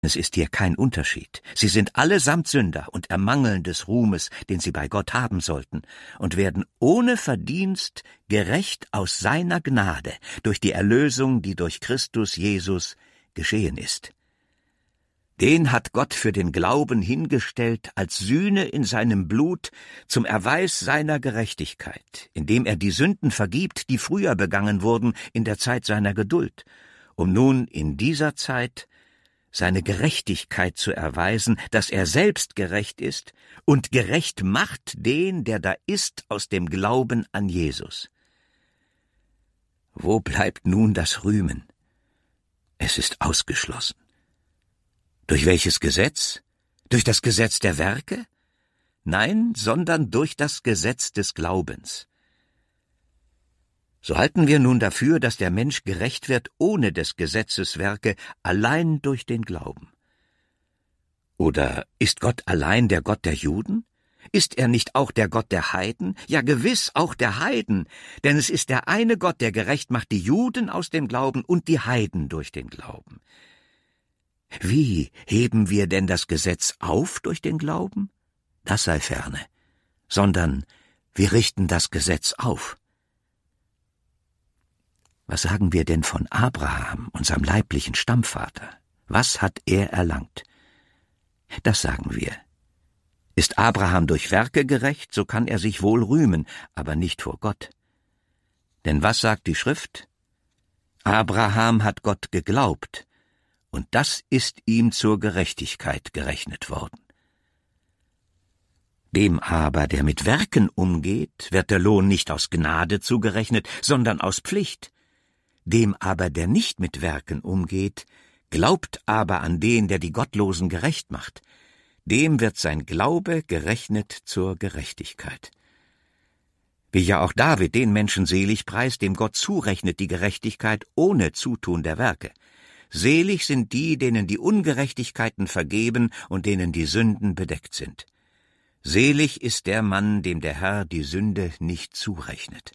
Es ist hier kein Unterschied. Sie sind allesamt Sünder und ermangeln des Ruhmes, den sie bei Gott haben sollten, und werden ohne Verdienst gerecht aus seiner Gnade durch die Erlösung, die durch Christus Jesus geschehen ist. Den hat Gott für den Glauben hingestellt als Sühne in seinem Blut zum Erweis seiner Gerechtigkeit, indem er die Sünden vergibt, die früher begangen wurden in der Zeit seiner Geduld, um nun in dieser Zeit seine Gerechtigkeit zu erweisen, dass er selbst gerecht ist und gerecht macht den, der da ist, aus dem Glauben an Jesus. Wo bleibt nun das Rühmen? Es ist ausgeschlossen. Durch welches Gesetz? Durch das Gesetz der Werke? Nein, sondern durch das Gesetz des Glaubens. So halten wir nun dafür, dass der Mensch gerecht wird ohne des Gesetzes Werke, allein durch den Glauben. Oder ist Gott allein der Gott der Juden? Ist er nicht auch der Gott der Heiden? Ja, gewiss auch der Heiden, denn es ist der eine Gott, der gerecht macht die Juden aus dem Glauben und die Heiden durch den Glauben. Wie heben wir denn das Gesetz auf durch den Glauben? Das sei ferne, sondern wir richten das Gesetz auf. Was sagen wir denn von Abraham, unserem leiblichen Stammvater? Was hat er erlangt? Das sagen wir. Ist Abraham durch Werke gerecht, so kann er sich wohl rühmen, aber nicht vor Gott. Denn was sagt die Schrift? Abraham hat Gott geglaubt, und das ist ihm zur Gerechtigkeit gerechnet worden. Dem aber, der mit Werken umgeht, wird der Lohn nicht aus Gnade zugerechnet, sondern aus Pflicht. Dem aber, der nicht mit Werken umgeht, glaubt aber an den, der die Gottlosen gerecht macht, dem wird sein Glaube gerechnet zur Gerechtigkeit. Wie ja auch David den Menschen selig preist, dem Gott zurechnet die Gerechtigkeit ohne Zutun der Werke. Selig sind die, denen die Ungerechtigkeiten vergeben und denen die Sünden bedeckt sind. Selig ist der Mann, dem der Herr die Sünde nicht zurechnet.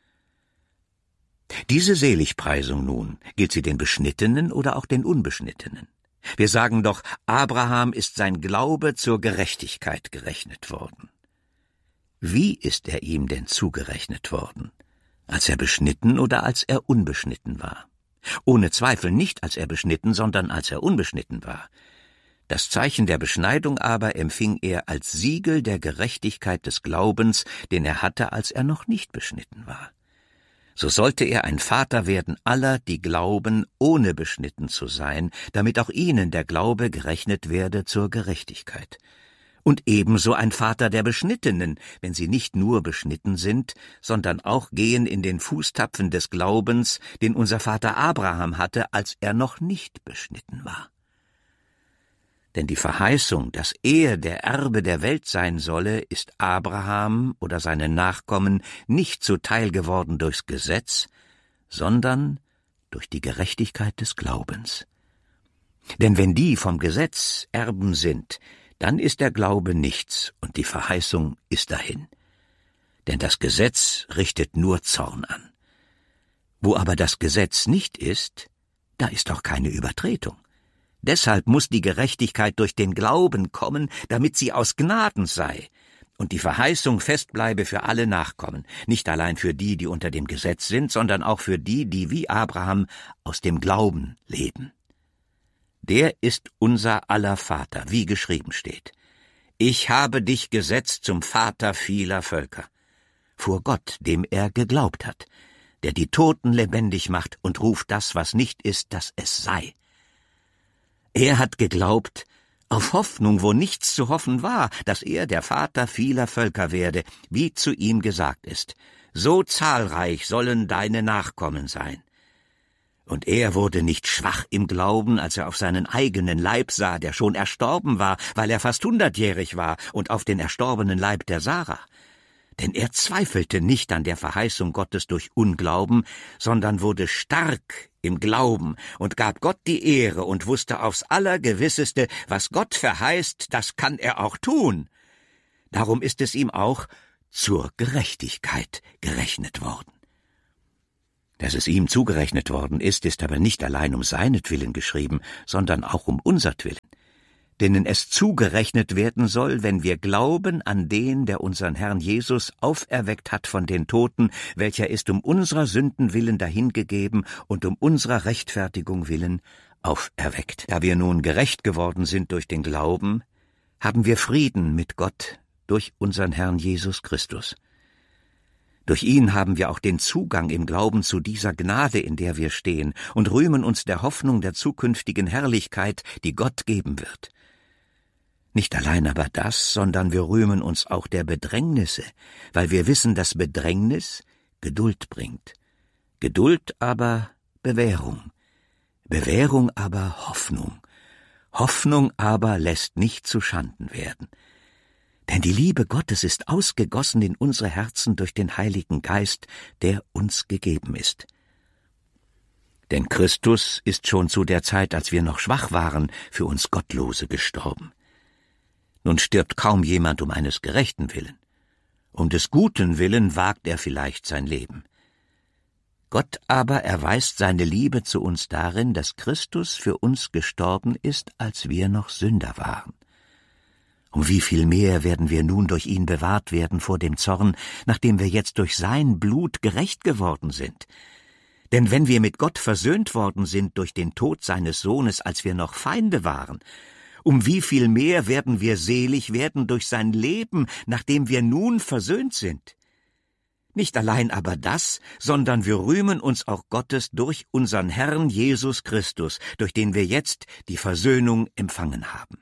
Diese Seligpreisung nun, gilt sie den Beschnittenen oder auch den Unbeschnittenen? Wir sagen doch, Abraham ist sein Glaube zur Gerechtigkeit gerechnet worden. Wie ist er ihm denn zugerechnet worden? Als er beschnitten oder als er unbeschnitten war? Ohne Zweifel nicht als er beschnitten, sondern als er unbeschnitten war. Das Zeichen der Beschneidung aber empfing er als Siegel der Gerechtigkeit des Glaubens, den er hatte, als er noch nicht beschnitten war. So sollte er ein Vater werden aller, die glauben, ohne beschnitten zu sein, damit auch ihnen der Glaube gerechnet werde zur Gerechtigkeit. Und ebenso ein Vater der Beschnittenen, wenn sie nicht nur beschnitten sind, sondern auch gehen in den Fußtapfen des Glaubens, den unser Vater Abraham hatte, als er noch nicht beschnitten war. Denn die Verheißung, dass er der Erbe der Welt sein solle, ist Abraham oder seinen Nachkommen nicht zuteil geworden durchs Gesetz, sondern durch die Gerechtigkeit des Glaubens. Denn wenn die vom Gesetz Erben sind, dann ist der Glaube nichts und die Verheißung ist dahin. Denn das Gesetz richtet nur Zorn an. Wo aber das Gesetz nicht ist, da ist auch keine Übertretung. Deshalb muss die Gerechtigkeit durch den Glauben kommen, damit sie aus Gnaden sei und die Verheißung fest bleibe für alle Nachkommen, nicht allein für die, die unter dem Gesetz sind, sondern auch für die, die wie Abraham aus dem Glauben leben. Der ist unser aller Vater, wie geschrieben steht. Ich habe dich gesetzt zum Vater vieler Völker. Vor Gott, dem er geglaubt hat, der die Toten lebendig macht und ruft das, was nicht ist, dass es sei. Er hat geglaubt, auf Hoffnung, wo nichts zu hoffen war, dass er der Vater vieler Völker werde, wie zu ihm gesagt ist. So zahlreich sollen deine Nachkommen sein. Und er wurde nicht schwach im Glauben, als er auf seinen eigenen Leib sah, der schon erstorben war, weil er fast 100-jährig war, und auf den erstorbenen Leib der Sarah. Denn er zweifelte nicht an der Verheißung Gottes durch Unglauben, sondern wurde stark im Glauben und gab Gott die Ehre und wusste aufs Allergewisseste, was Gott verheißt, das kann er auch tun. Darum ist es ihm auch zur Gerechtigkeit gerechnet worden. Dass es ihm zugerechnet worden ist aber nicht allein um seinetwillen geschrieben, sondern auch um unsertwillen, denen es zugerechnet werden soll, wenn wir glauben an den, der unseren Herrn Jesus auferweckt hat von den Toten, welcher ist um unserer Sünden willen dahingegeben und um unserer Rechtfertigung willen auferweckt. Da wir nun gerecht geworden sind durch den Glauben, haben wir Frieden mit Gott durch unseren Herrn Jesus Christus. Durch ihn haben wir auch den Zugang im Glauben zu dieser Gnade, in der wir stehen, und rühmen uns der Hoffnung der zukünftigen Herrlichkeit, die Gott geben wird. Nicht allein aber das, sondern wir rühmen uns auch der Bedrängnisse, weil wir wissen, dass Bedrängnis Geduld bringt, Geduld aber Bewährung, Bewährung aber Hoffnung, Hoffnung aber lässt nicht zuschanden werden. Denn die Liebe Gottes ist ausgegossen in unsere Herzen durch den Heiligen Geist, der uns gegeben ist. Denn Christus ist schon zu der Zeit, als wir noch schwach waren, für uns Gottlose gestorben. Nun stirbt kaum jemand um eines Gerechten willen. Um des Guten willen wagt er vielleicht sein Leben. Gott aber erweist seine Liebe zu uns darin, dass Christus für uns gestorben ist, als wir noch Sünder waren. Um wie viel mehr werden wir nun durch ihn bewahrt werden vor dem Zorn, nachdem wir jetzt durch sein Blut gerecht geworden sind. Denn wenn wir mit Gott versöhnt worden sind durch den Tod seines Sohnes, als wir noch Feinde waren, um wie viel mehr werden wir selig werden durch sein Leben, nachdem wir nun versöhnt sind. Nicht allein aber das, sondern wir rühmen uns auch Gottes durch unseren Herrn Jesus Christus, durch den wir jetzt die Versöhnung empfangen haben.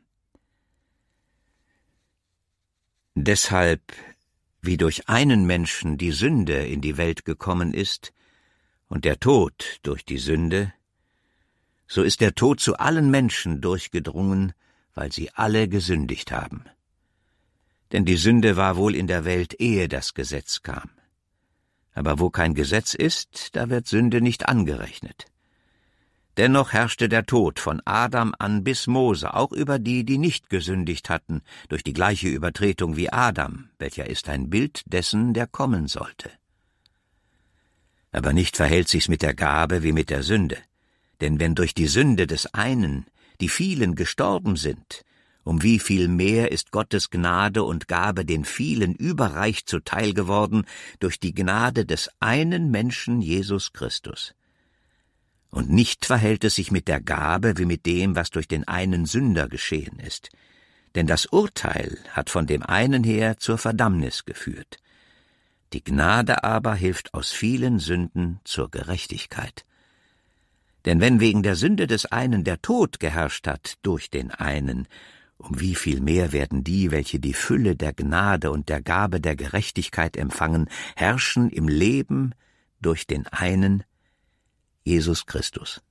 Deshalb, wie durch einen Menschen die Sünde in die Welt gekommen ist und der Tod durch die Sünde, so ist der Tod zu allen Menschen durchgedrungen, weil sie alle gesündigt haben. Denn die Sünde war wohl in der Welt, ehe das Gesetz kam. Aber wo kein Gesetz ist, da wird Sünde nicht angerechnet. Dennoch herrschte der Tod von Adam an bis Mose, auch über die, die nicht gesündigt hatten, durch die gleiche Übertretung wie Adam, welcher ist ein Bild dessen, der kommen sollte. Aber nicht verhält sich's mit der Gabe wie mit der Sünde. Denn wenn durch die Sünde des einen die vielen gestorben sind, um wie viel mehr ist Gottes Gnade und Gabe den vielen überreich zuteil geworden durch die Gnade des einen Menschen Jesus Christus. Und nicht verhält es sich mit der Gabe wie mit dem, was durch den einen Sünder geschehen ist. Denn das Urteil hat von dem einen her zur Verdammnis geführt. Die Gnade aber hilft aus vielen Sünden zur Gerechtigkeit. Denn wenn wegen der Sünde des einen der Tod geherrscht hat durch den einen, um wie viel mehr werden die, welche die Fülle der Gnade und der Gabe der Gerechtigkeit empfangen, herrschen im Leben durch den einen, Jesus Christus.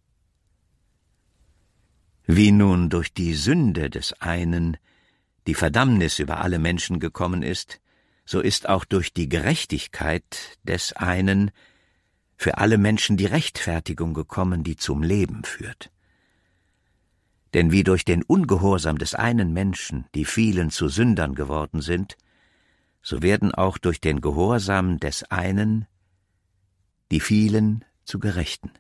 Wie nun durch die Sünde des einen die Verdammnis über alle Menschen gekommen ist, so ist auch durch die Gerechtigkeit des einen für alle Menschen die Rechtfertigung gekommen, die zum Leben führt. Denn wie durch den Ungehorsam des einen Menschen die vielen zu Sündern geworden sind, so werden auch durch den Gehorsam des einen die vielen zu Gerechten.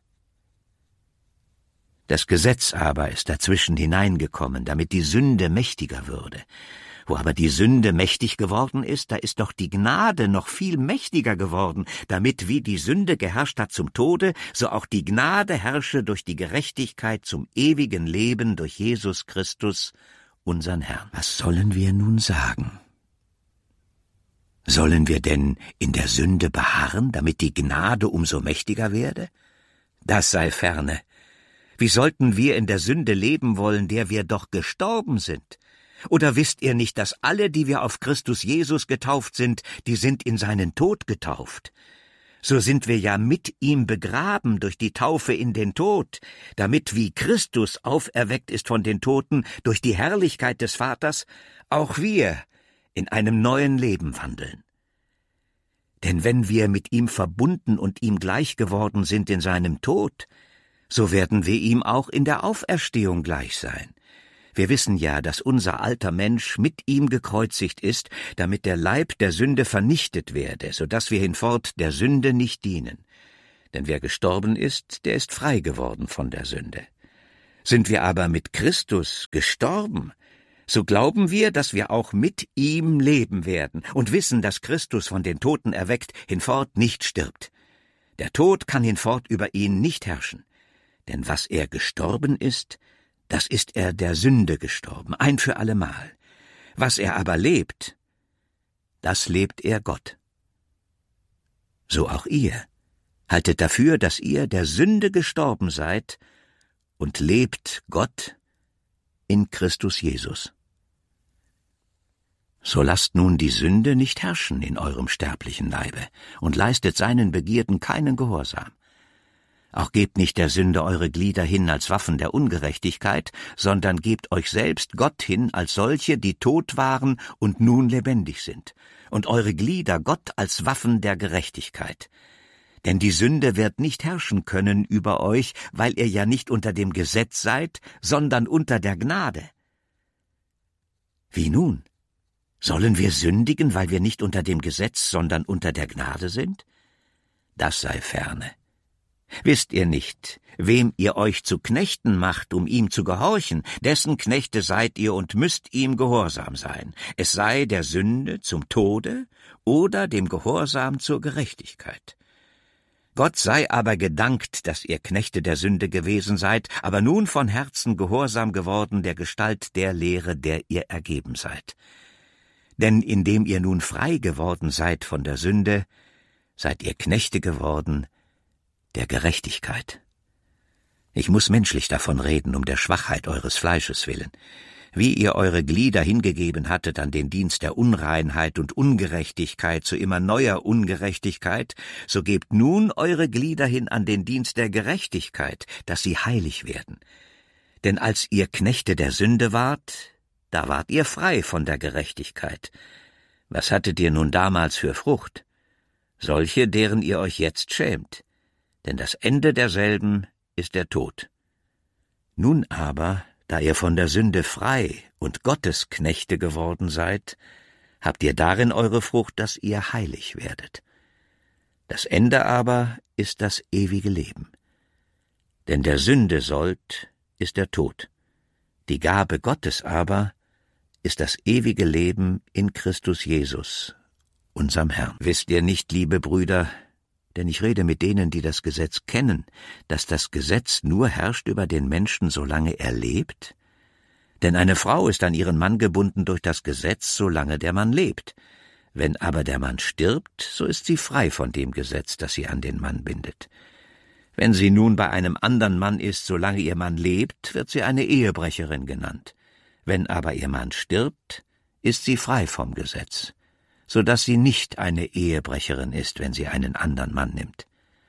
Das Gesetz aber ist dazwischen hineingekommen, damit die Sünde mächtiger würde. Wo aber die Sünde mächtig geworden ist, da ist doch die Gnade noch viel mächtiger geworden, damit wie die Sünde geherrscht hat zum Tode, so auch die Gnade herrsche durch die Gerechtigkeit zum ewigen Leben durch Jesus Christus, unseren Herrn. Was sollen wir nun sagen? Sollen wir denn in der Sünde beharren, damit die Gnade umso mächtiger werde? Das sei ferne. Wie sollten wir in der Sünde leben wollen, der wir doch gestorben sind? Oder wisst ihr nicht, dass alle, die wir auf Christus Jesus getauft sind, die sind in seinen Tod getauft? So sind wir ja mit ihm begraben durch die Taufe in den Tod, damit wie Christus auferweckt ist von den Toten durch die Herrlichkeit des Vaters, auch wir in einem neuen Leben wandeln. Denn wenn wir mit ihm verbunden und ihm gleich geworden sind in seinem Tod, so werden wir ihm auch in der Auferstehung gleich sein. Wir wissen ja, dass unser alter Mensch mit ihm gekreuzigt ist, damit der Leib der Sünde vernichtet werde, so dass wir hinfort der Sünde nicht dienen. denn wer gestorben ist, der ist frei geworden von der Sünde. Sind wir aber mit Christus gestorben, so glauben wir, dass wir auch mit ihm leben werden und wissen, dass Christus von den Toten erweckt hinfort nicht stirbt. Der Tod kann hinfort über ihn nicht herrschen, denn was er gestorben ist, das ist er der Sünde gestorben, ein für allemal. Was er aber lebt, das lebt er Gott. So auch ihr. Haltet dafür, dass ihr der Sünde gestorben seid und lebt Gott in Christus Jesus. So lasst nun die Sünde nicht herrschen in eurem sterblichen Leibe und leistet seinen Begierden keinen Gehorsam. Auch gebt nicht der Sünde eure Glieder hin als Waffen der Ungerechtigkeit, sondern gebt euch selbst Gott hin als solche, die tot waren und nun lebendig sind, und eure Glieder Gott als Waffen der Gerechtigkeit. Denn die Sünde wird nicht herrschen können über euch, weil ihr ja nicht unter dem Gesetz seid, sondern unter der Gnade. Wie nun? Sollen wir sündigen, weil wir nicht unter dem Gesetz, sondern unter der Gnade sind? Das sei ferne. Wisst ihr nicht, wem ihr euch zu Knechten macht, um ihm zu gehorchen, dessen Knechte seid ihr und müsst ihm gehorsam sein, es sei der Sünde zum Tode oder dem Gehorsam zur Gerechtigkeit. Gott sei aber gedankt, dass ihr Knechte der Sünde gewesen seid, aber nun von Herzen gehorsam geworden der Gestalt der Lehre, der ihr ergeben seid. Denn indem ihr nun frei geworden seid von der Sünde, seid ihr Knechte geworden der Gerechtigkeit. Ich muss menschlich davon reden, um der Schwachheit eures Fleisches willen. Wie ihr eure Glieder hingegeben hattet an den Dienst der Unreinheit und Ungerechtigkeit zu immer neuer Ungerechtigkeit, so gebt nun eure Glieder hin an den Dienst der Gerechtigkeit, dass sie heilig werden. Denn als ihr Knechte der Sünde wart, da wart ihr frei von der Gerechtigkeit. Was hattet ihr nun damals für Frucht? Solche, deren ihr euch jetzt schämt. Denn das Ende derselben ist der Tod. Nun aber, da ihr von der Sünde frei und Gottes Knechte geworden seid, habt ihr darin eure Frucht, dass ihr heilig werdet. Das Ende aber ist das ewige Leben. Denn der Sünde Sold ist der Tod. Die Gabe Gottes aber ist das ewige Leben in Christus Jesus, unserem Herrn. Wisst ihr nicht, liebe Brüder, denn ich rede mit denen, die das Gesetz kennen, dass das Gesetz nur herrscht über den Menschen, solange er lebt? Denn eine Frau ist an ihren Mann gebunden durch das Gesetz, solange der Mann lebt. Wenn aber der Mann stirbt, so ist sie frei von dem Gesetz, das sie an den Mann bindet. Wenn sie nun bei einem anderen Mann ist, solange ihr Mann lebt, wird sie eine Ehebrecherin genannt. Wenn aber ihr Mann stirbt, ist sie frei vom Gesetz, so dass sie nicht eine Ehebrecherin ist, wenn sie einen anderen Mann nimmt.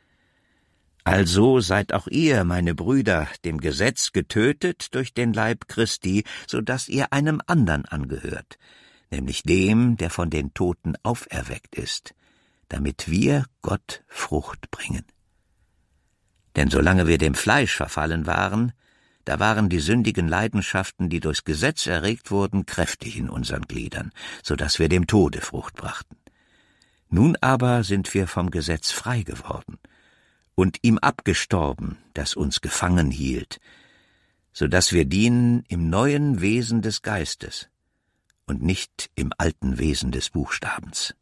Also seid auch ihr, meine Brüder, dem Gesetz getötet durch den Leib Christi, so dass ihr einem anderen angehört, nämlich dem, der von den Toten auferweckt ist, damit wir Gott Frucht bringen. Denn solange wir dem Fleisch verfallen waren, da waren die sündigen Leidenschaften, die durchs Gesetz erregt wurden, kräftig in unseren Gliedern, so dass wir dem Tode Frucht brachten. Nun aber sind wir vom Gesetz frei geworden und ihm abgestorben, das uns gefangen hielt, so dass wir dienen im neuen Wesen des Geistes und nicht im alten Wesen des Buchstabens.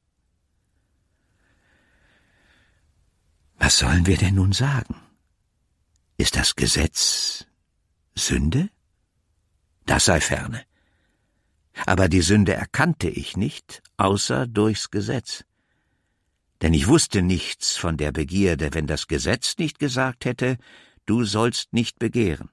Was sollen wir denn nun sagen? Ist das Gesetz Sünde? Das sei ferne. Aber die Sünde erkannte ich nicht, außer durchs Gesetz. Denn ich wusste nichts von der Begierde, wenn das Gesetz nicht gesagt hätte, du sollst nicht begehren.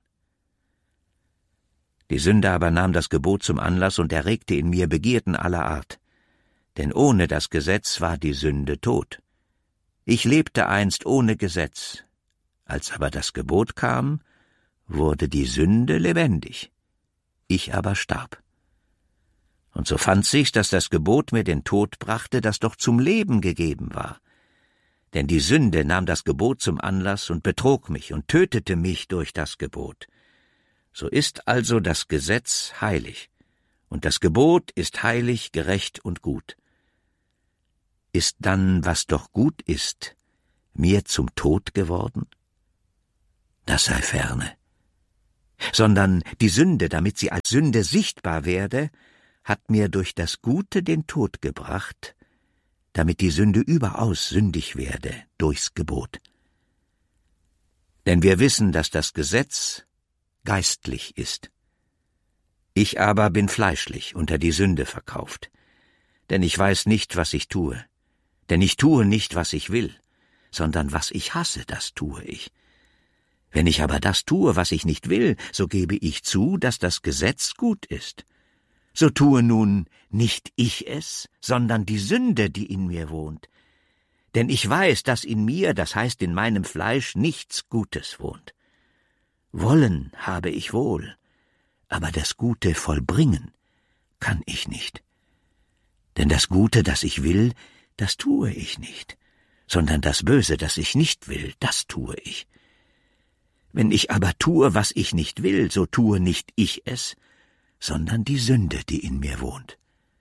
Die Sünde aber nahm das Gebot zum Anlass und erregte in mir Begierden aller Art. Denn ohne das Gesetz war die Sünde tot. Ich lebte einst ohne Gesetz. Als aber das Gebot kam, wurde die Sünde lebendig. Ich aber starb. Und so fand sich's, dass das Gebot mir den Tod brachte, das doch zum Leben gegeben war. Denn die Sünde nahm das Gebot zum Anlass und betrog mich und tötete mich durch das Gebot. So ist also das Gesetz heilig, und das Gebot ist heilig, gerecht und gut. Ist dann, was doch gut ist, mir zum Tod geworden? Das sei ferne. Sondern die Sünde, damit sie als Sünde sichtbar werde, hat mir durch das Gute den Tod gebracht, damit die Sünde überaus sündig werde durchs Gebot. Denn wir wissen, dass das Gesetz geistlich ist. Ich aber bin fleischlich, unter die Sünde verkauft. Denn ich weiß nicht, was ich tue. Denn ich tue nicht, was ich will, sondern was ich hasse, das tue ich. Wenn ich aber das tue, was ich nicht will, so gebe ich zu, dass das Gesetz gut ist. So tue nun nicht ich es, sondern die Sünde, die in mir wohnt. Denn ich weiß, dass in mir, das heißt in meinem Fleisch, nichts Gutes wohnt. Wollen habe ich wohl, aber das Gute vollbringen kann ich nicht. Denn das Gute, das ich will, das tue ich nicht, sondern das Böse, das ich nicht will, das tue ich. Wenn ich aber tue, was ich nicht will, so tue nicht ich es, sondern die Sünde, die in mir wohnt.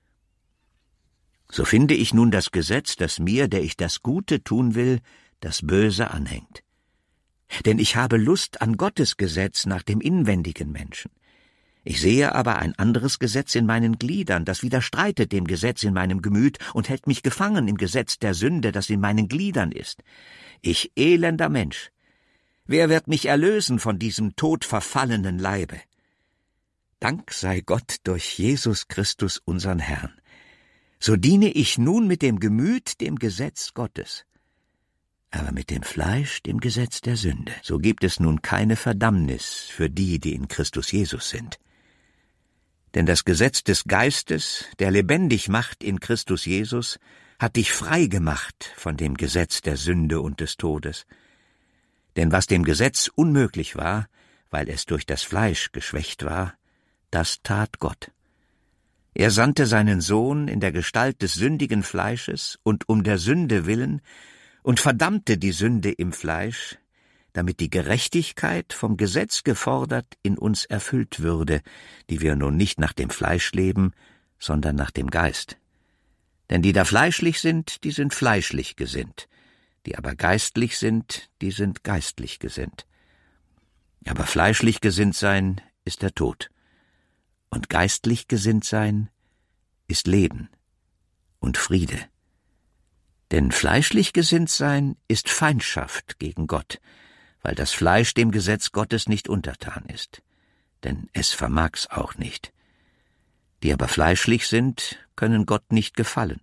So finde ich nun das Gesetz, das mir, der ich das Gute tun will, das Böse anhängt. Denn ich habe Lust an Gottes Gesetz nach dem inwendigen Menschen. Ich sehe aber ein anderes Gesetz in meinen Gliedern, das widerstreitet dem Gesetz in meinem Gemüt und hält mich gefangen im Gesetz der Sünde, das in meinen Gliedern ist. Ich elender Mensch! Wer wird mich erlösen von diesem todverfallenen Leibe? Dank sei Gott durch Jesus Christus unseren Herrn. So diene ich nun mit dem Gemüt dem Gesetz Gottes, aber mit dem Fleisch dem Gesetz der Sünde. So gibt es nun keine Verdammnis für die, die in Christus Jesus sind. Denn das Gesetz des Geistes, der lebendig macht in Christus Jesus, hat dich frei gemacht von dem Gesetz der Sünde und des Todes. Denn was dem Gesetz unmöglich war, weil es durch das Fleisch geschwächt war, das tat Gott. Er sandte seinen Sohn in der Gestalt des sündigen Fleisches und um der Sünde willen und verdammte die Sünde im Fleisch, damit die Gerechtigkeit vom Gesetz gefordert in uns erfüllt würde, die wir nun nicht nach dem Fleisch leben, sondern nach dem Geist. Denn die da fleischlich sind, die sind fleischlich gesinnt, die aber geistlich sind, die sind geistlich gesinnt. Aber fleischlich gesinnt sein ist der Tod, und geistlich gesinnt sein ist Leben und Friede. Denn fleischlich gesinnt sein ist Feindschaft gegen Gott, weil das Fleisch dem Gesetz Gottes nicht untertan ist, denn es vermag's auch nicht. Die aber fleischlich sind, können Gott nicht gefallen.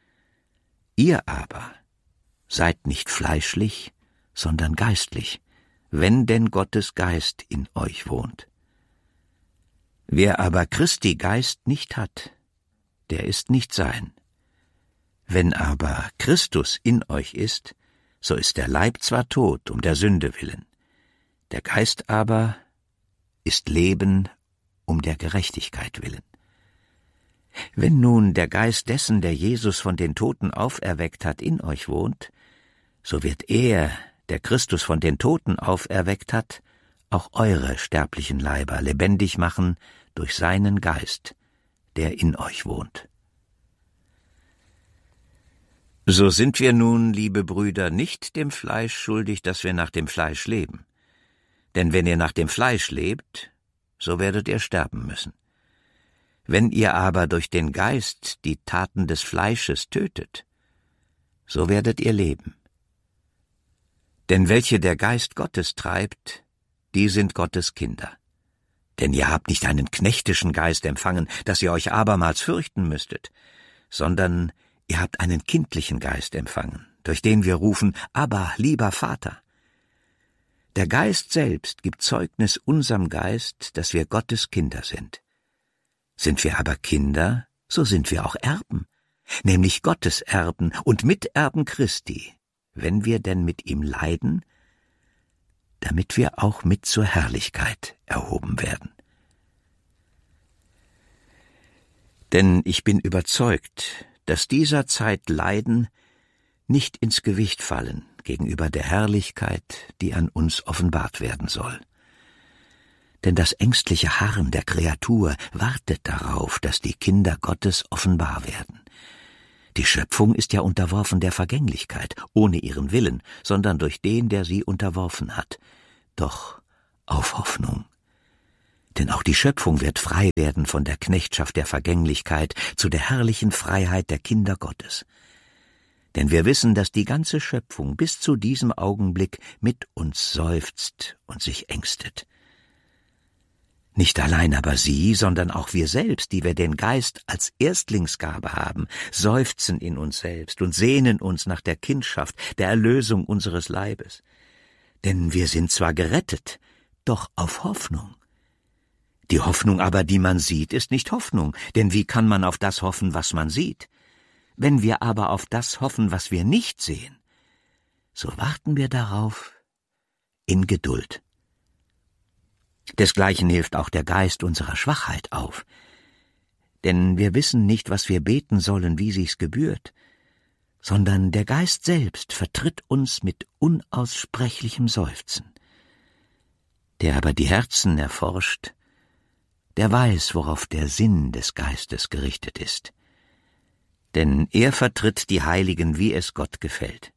Ihr aber seid nicht fleischlich, sondern geistlich, wenn denn Gottes Geist in euch wohnt. Wer aber Christi Geist nicht hat, der ist nicht sein. Wenn aber Christus in euch ist, so ist der Leib zwar tot um der Sünde willen, der Geist aber ist Leben um der Gerechtigkeit willen. Wenn nun der Geist dessen, der Jesus von den Toten auferweckt hat, in euch wohnt, so wird er, der Christus von den Toten auferweckt hat, auch eure sterblichen Leiber lebendig machen durch seinen Geist, der in euch wohnt. So sind wir nun, liebe Brüder, nicht dem Fleisch schuldig, dass wir nach dem Fleisch leben. Denn wenn ihr nach dem Fleisch lebt, so werdet ihr sterben müssen. Wenn ihr aber durch den Geist die Taten des Fleisches tötet, so werdet ihr leben. Denn welche der Geist Gottes treibt, die sind Gottes Kinder. Denn ihr habt nicht einen knechtischen Geist empfangen, dass ihr euch abermals fürchten müsstet, sondern ihr habt einen kindlichen Geist empfangen, durch den wir rufen, Abba, lieber Vater. Der Geist selbst gibt Zeugnis unserem Geist, dass wir Gottes Kinder sind. Sind wir aber Kinder, so sind wir auch Erben, nämlich Gottes Erben und Miterben Christi, wenn wir denn mit ihm leiden, damit wir auch mit zur Herrlichkeit erhoben werden. Denn ich bin überzeugt, dass dieser Zeit Leiden nicht ins Gewicht fallen gegenüber der Herrlichkeit, die an uns offenbart werden soll. Denn das ängstliche Harren der Kreatur wartet darauf, dass die Kinder Gottes offenbar werden. Die Schöpfung ist ja unterworfen der Vergänglichkeit, ohne ihren Willen, sondern durch den, der sie unterworfen hat. Doch auf Hoffnung. Denn auch die Schöpfung wird frei werden von der Knechtschaft der Vergänglichkeit zu der herrlichen Freiheit der Kinder Gottes. Denn wir wissen, dass die ganze Schöpfung bis zu diesem Augenblick mit uns seufzt und sich ängstet. Nicht allein aber sie, sondern auch wir selbst, die wir den Geist als Erstlingsgabe haben, seufzen in uns selbst und sehnen uns nach der Kindschaft, der Erlösung unseres Leibes. Denn wir sind zwar gerettet, doch auf Hoffnung. Die Hoffnung aber, die man sieht, ist nicht Hoffnung, denn wie kann man auf das hoffen, was man sieht? Wenn wir aber auf das hoffen, was wir nicht sehen, so warten wir darauf in Geduld. Desgleichen hilft auch der Geist unserer Schwachheit auf. Denn wir wissen nicht, was wir beten sollen, wie sich's gebührt, sondern der Geist selbst vertritt uns mit unaussprechlichem Seufzen. Der aber die Herzen erforscht, der weiß, worauf der Sinn des Geistes gerichtet ist. Denn er vertritt die Heiligen, wie es Gott gefällt.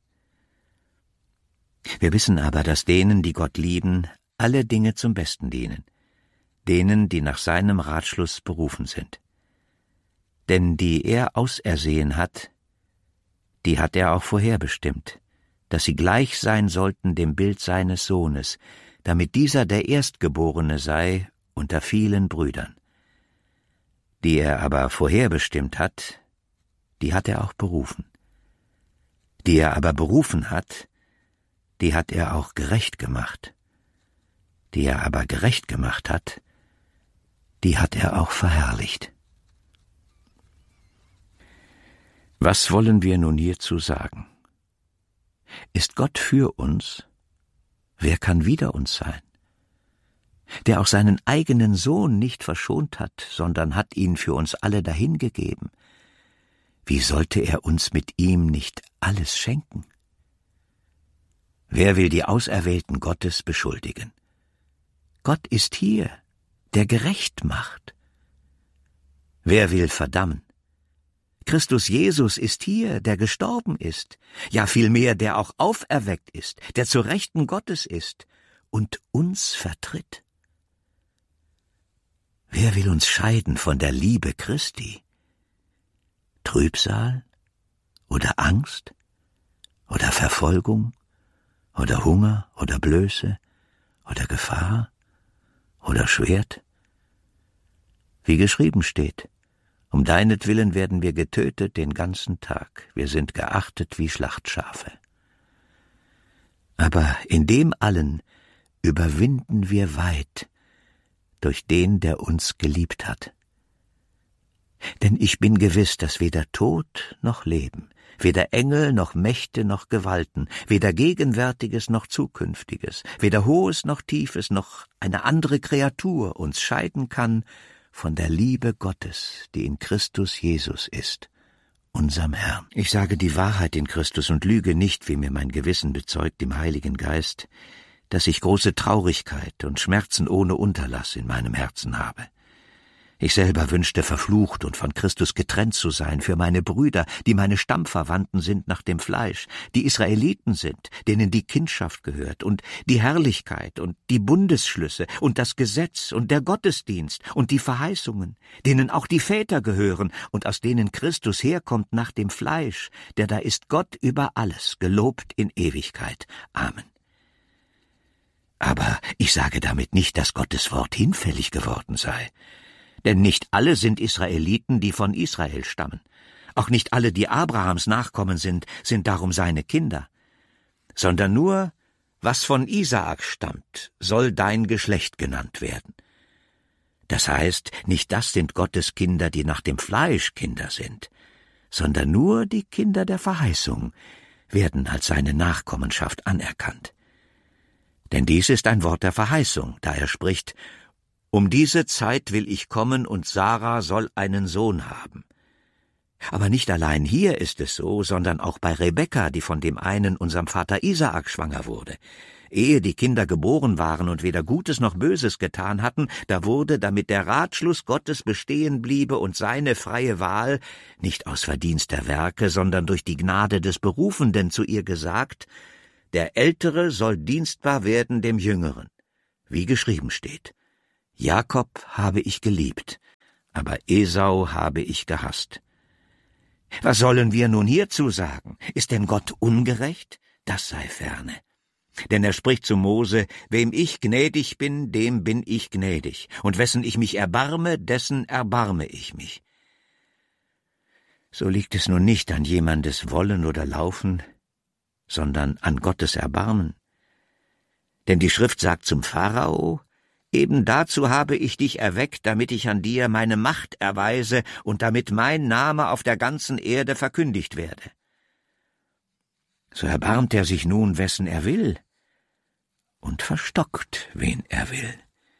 Wir wissen aber, dass denen, die Gott lieben, alle Dinge zum Besten dienen, denen, die nach seinem Ratschluss berufen sind. Denn die er ausersehen hat, die hat er auch vorherbestimmt, dass sie gleich sein sollten dem Bild seines Sohnes, damit dieser der Erstgeborene sei unter vielen Brüdern. Die er aber vorherbestimmt hat, die hat er auch berufen. Die er aber berufen hat, die hat er auch gerecht gemacht. Die er aber gerecht gemacht hat, die hat er auch verherrlicht. Was wollen wir nun hierzu sagen? Ist Gott für uns? Wer kann wider uns sein? Der auch seinen eigenen Sohn nicht verschont hat, sondern hat ihn für uns alle dahingegeben. Wie sollte er uns mit ihm nicht alles schenken? Wer will die Auserwählten Gottes beschuldigen? Gott ist hier, der gerecht macht. Wer will verdammen? Christus Jesus ist hier, der gestorben ist, ja vielmehr, der auch auferweckt ist, der zur Rechten Gottes ist und uns vertritt. Wer will uns scheiden von der Liebe Christi? Trübsal oder Angst oder Verfolgung oder Hunger oder Blöße oder Gefahr oder Schwert? Wie geschrieben steht, um deinetwillen werden wir getötet den ganzen Tag, wir sind geachtet wie Schlachtschafe. Aber in dem allen überwinden wir weit durch den, der uns geliebt hat. Denn ich bin gewiss, dass weder Tod noch Leben, weder Engel noch Mächte noch Gewalten, weder Gegenwärtiges noch Zukünftiges, weder Hohes noch Tiefes noch eine andere Kreatur uns scheiden kann von der Liebe Gottes, die in Christus Jesus ist, unserem Herrn. Ich sage die Wahrheit in Christus und lüge nicht, wie mir mein Gewissen bezeugt im Heiligen Geist, dass ich große Traurigkeit und Schmerzen ohne Unterlass in meinem Herzen habe. Ich selber wünschte, verflucht und von Christus getrennt zu sein für meine Brüder, die meine Stammverwandten sind nach dem Fleisch, die Israeliten sind, denen die Kindschaft gehört und die Herrlichkeit und die Bundesschlüsse und das Gesetz und der Gottesdienst und die Verheißungen, denen auch die Väter gehören und aus denen Christus herkommt nach dem Fleisch, der da ist Gott über alles, gelobt in Ewigkeit. Amen. Aber ich sage damit nicht, dass Gottes Wort hinfällig geworden sei. Denn nicht alle sind Israeliten, die von Israel stammen. Auch nicht alle, die Abrahams Nachkommen sind darum seine Kinder. Sondern nur, was von Isaak stammt, soll dein Geschlecht genannt werden. Das heißt, nicht das sind Gottes Kinder, die nach dem Fleisch Kinder sind, sondern nur die Kinder der Verheißung werden als seine Nachkommenschaft anerkannt. Denn dies ist ein Wort der Verheißung, da er spricht: Um diese Zeit will ich kommen, und Sarah soll einen Sohn haben. Aber nicht allein hier ist es so, sondern auch bei Rebekka, die von dem einen, unserem Vater Isaak, schwanger wurde. Ehe die Kinder geboren waren und weder Gutes noch Böses getan hatten, da wurde, damit der Ratschluss Gottes bestehen bliebe und seine freie Wahl, nicht aus Verdienst der Werke, sondern durch die Gnade des Berufenden zu ihr gesagt, der Ältere soll dienstbar werden dem Jüngeren, wie geschrieben steht. Jakob habe ich geliebt, aber Esau habe ich gehasst. Was sollen wir nun hierzu sagen? Ist denn Gott ungerecht? Das sei ferne. Denn er spricht zu Mose, wem ich gnädig bin, dem bin ich gnädig, und wessen ich mich erbarme, dessen erbarme ich mich. So liegt es nun nicht an jemandes Wollen oder Laufen, sondern an Gottes Erbarmen. Denn die Schrift sagt zum Pharao, eben dazu habe ich dich erweckt, damit ich an dir meine Macht erweise und damit mein Name auf der ganzen Erde verkündigt werde. So erbarmt er sich nun, wessen er will, und verstockt, wen er will.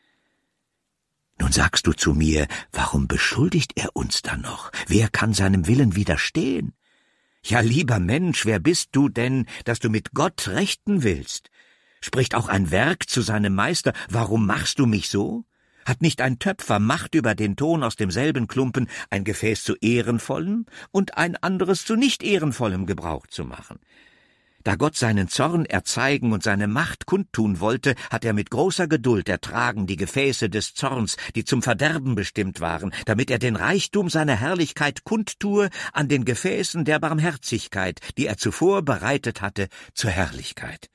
Nun sagst du zu mir, warum beschuldigt er uns dann noch? Wer kann seinem Willen widerstehen? Ja, lieber Mensch, wer bist du denn, dass du mit Gott rechten willst? Spricht auch ein Werk zu seinem Meister, warum machst du mich so? Hat nicht ein Töpfer Macht über den Ton aus demselben Klumpen, ein Gefäß zu ehrenvollem und ein anderes zu nicht ehrenvollem Gebrauch zu machen? Da Gott seinen Zorn erzeigen und seine Macht kundtun wollte, hat er mit großer Geduld ertragen die Gefäße des Zorns, die zum Verderben bestimmt waren, damit er den Reichtum seiner Herrlichkeit kundtue an den Gefäßen der Barmherzigkeit, die er zuvor bereitet hatte zur Herrlichkeit.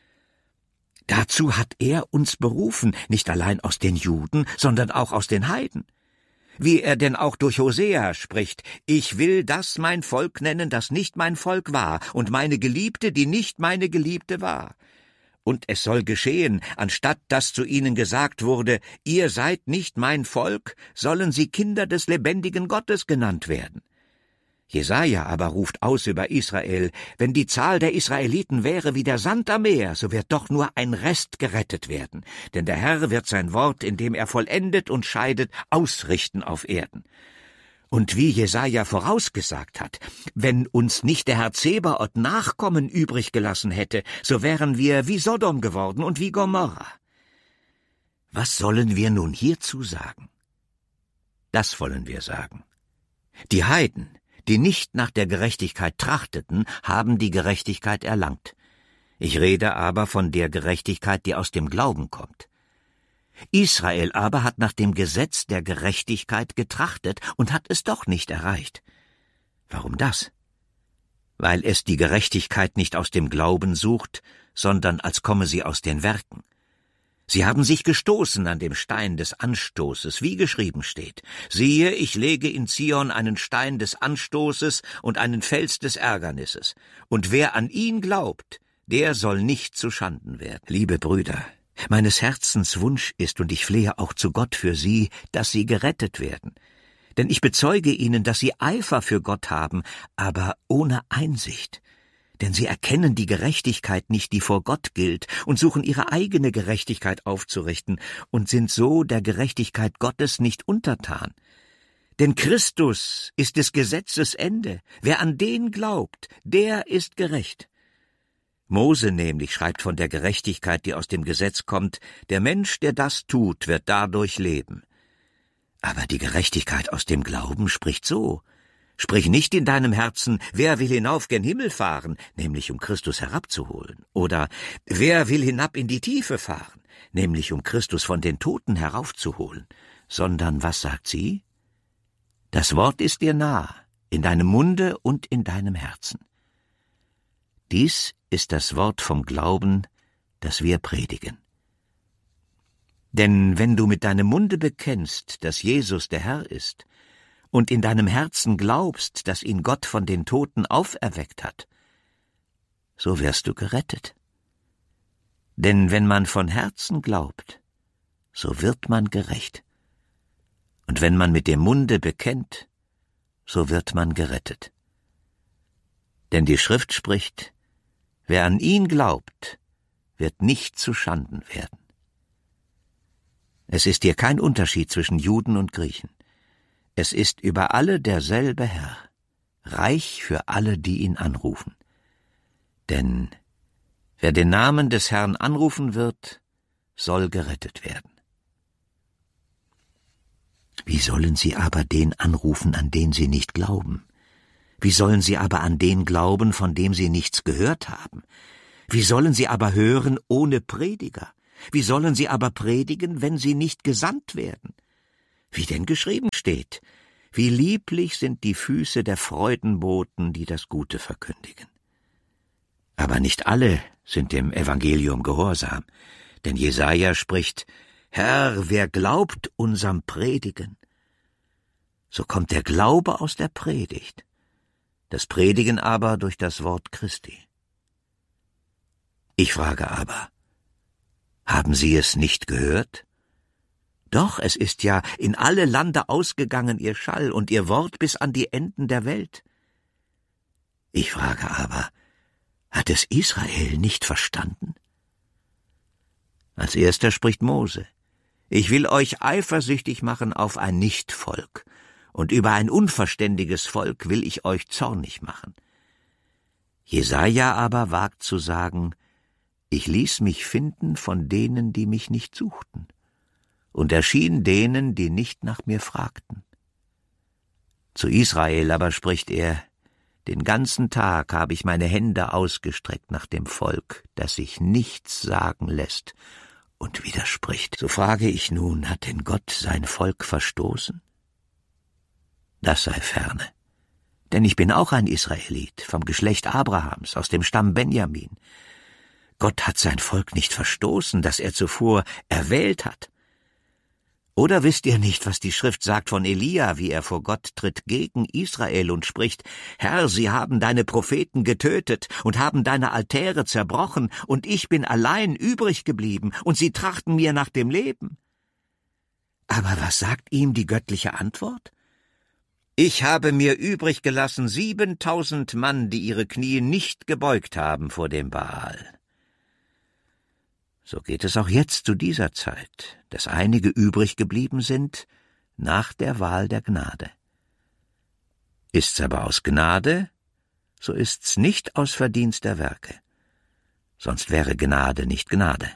Dazu hat er uns berufen, nicht allein aus den Juden, sondern auch aus den Heiden. Wie er denn auch durch Hosea spricht, ich will das mein Volk nennen, das nicht mein Volk war, und meine Geliebte, die nicht meine Geliebte war. Und es soll geschehen, anstatt dass zu ihnen gesagt wurde, ihr seid nicht mein Volk, sollen sie Kinder des lebendigen Gottes genannt werden. Jesaja aber ruft aus über Israel, wenn die Zahl der Israeliten wäre wie der Sand am Meer, so wird doch nur ein Rest gerettet werden. Denn der Herr wird sein Wort, indem er vollendet und scheidet, ausrichten auf Erden. Und wie Jesaja vorausgesagt hat, wenn uns nicht der Herr Zebaoth Nachkommen übrig gelassen hätte, so wären wir wie Sodom geworden und wie Gomorra. Was sollen wir nun hierzu sagen? Das wollen wir sagen. Die Heiden, die nicht nach der Gerechtigkeit trachteten, haben die Gerechtigkeit erlangt. Ich rede aber von der Gerechtigkeit, die aus dem Glauben kommt. Israel aber hat nach dem Gesetz der Gerechtigkeit getrachtet und hat es doch nicht erreicht. Warum das? Weil es die Gerechtigkeit nicht aus dem Glauben sucht, sondern als komme sie aus den Werken. Sie haben sich gestoßen an dem Stein des Anstoßes, wie geschrieben steht. Siehe, ich lege in Zion einen Stein des Anstoßes und einen Fels des Ärgernisses. Und wer an ihn glaubt, der soll nicht zu Schanden werden. Liebe Brüder, meines Herzens Wunsch ist, und ich flehe auch zu Gott für sie, dass sie gerettet werden. Denn ich bezeuge ihnen, dass sie Eifer für Gott haben, aber ohne Einsicht. Denn sie erkennen die Gerechtigkeit nicht, die vor Gott gilt, und suchen ihre eigene Gerechtigkeit aufzurichten und sind so der Gerechtigkeit Gottes nicht untertan. Denn Christus ist des Gesetzes Ende. Wer an den glaubt, der ist gerecht. Mose nämlich schreibt von der Gerechtigkeit, die aus dem Gesetz kommt, der Mensch, der das tut, wird dadurch leben. Aber die Gerechtigkeit aus dem Glauben spricht so: Sprich nicht in deinem Herzen, wer will hinauf gen Himmel fahren, nämlich um Christus herabzuholen, oder wer will hinab in die Tiefe fahren, nämlich um Christus von den Toten heraufzuholen, sondern was sagt sie? Das Wort ist dir nah, in deinem Munde und in deinem Herzen. Dies ist das Wort vom Glauben, das wir predigen. Denn wenn du mit deinem Munde bekennst, dass Jesus der Herr ist, und in deinem Herzen glaubst, dass ihn Gott von den Toten auferweckt hat, so wirst du gerettet. Denn wenn man von Herzen glaubt, so wird man gerecht. Und wenn man mit dem Munde bekennt, so wird man gerettet. Denn die Schrift spricht, wer an ihn glaubt, wird nicht zu Schanden werden. Es ist hier kein Unterschied zwischen Juden und Griechen. Es ist über alle derselbe Herr, reich für alle, die ihn anrufen. Denn Wer den Namen des Herrn anrufen wird, soll gerettet werden. Wie sollen sie aber den anrufen, an den sie nicht glauben? Wie sollen sie aber an den glauben, von dem sie nichts gehört haben? Wie sollen sie aber hören ohne Prediger? Wie sollen sie aber predigen, wenn sie nicht gesandt werden? Wie denn geschrieben steht: Wie lieblich sind die Füße der Freudenboten, die das Gute verkündigen. Aber nicht alle sind dem Evangelium gehorsam, denn Jesaja spricht: Herr, wer glaubt unserem Predigen? So kommt der Glaube aus der Predigt, das Predigen aber durch das Wort Christi. Ich frage aber: Haben Sie es nicht gehört? Doch, es ist ja in alle Lande ausgegangen ihr Schall und ihr Wort bis an die Enden der Welt. Ich frage aber: Hat es Israel nicht verstanden? Als erster spricht Mose: Ich will euch eifersüchtig machen auf ein Nichtvolk, und über ein unverständiges Volk will ich euch zornig machen. Jesaja aber wagt zu sagen: Ich ließ mich finden von denen, die mich nicht suchten, und erschien denen, die nicht nach mir fragten. Zu Israel aber spricht er: Den ganzen Tag habe ich meine Hände ausgestreckt nach dem Volk, das sich nichts sagen lässt und widerspricht. So frage ich nun: Hat denn Gott sein Volk verstoßen? Das sei ferne, denn ich bin auch ein Israelit, vom Geschlecht Abrahams, aus dem Stamm Benjamin. Gott hat sein Volk nicht verstoßen, das er zuvor erwählt hat. Oder wisst ihr nicht, was die Schrift sagt von Elia, wie er vor Gott tritt gegen Israel und spricht: Herr, sie haben deine Propheten getötet und haben deine Altäre zerbrochen, und ich bin allein übrig geblieben, und sie trachten mir nach dem Leben. Aber was sagt ihm die göttliche Antwort? Ich habe mir übrig gelassen 7.000 Mann, die ihre Knie nicht gebeugt haben vor dem Baal. So geht es auch jetzt zu dieser Zeit, dass einige übrig geblieben sind nach der Wahl der Gnade. Ist's aber aus Gnade, so ist's nicht aus Verdienst der Werke, sonst wäre Gnade nicht Gnade.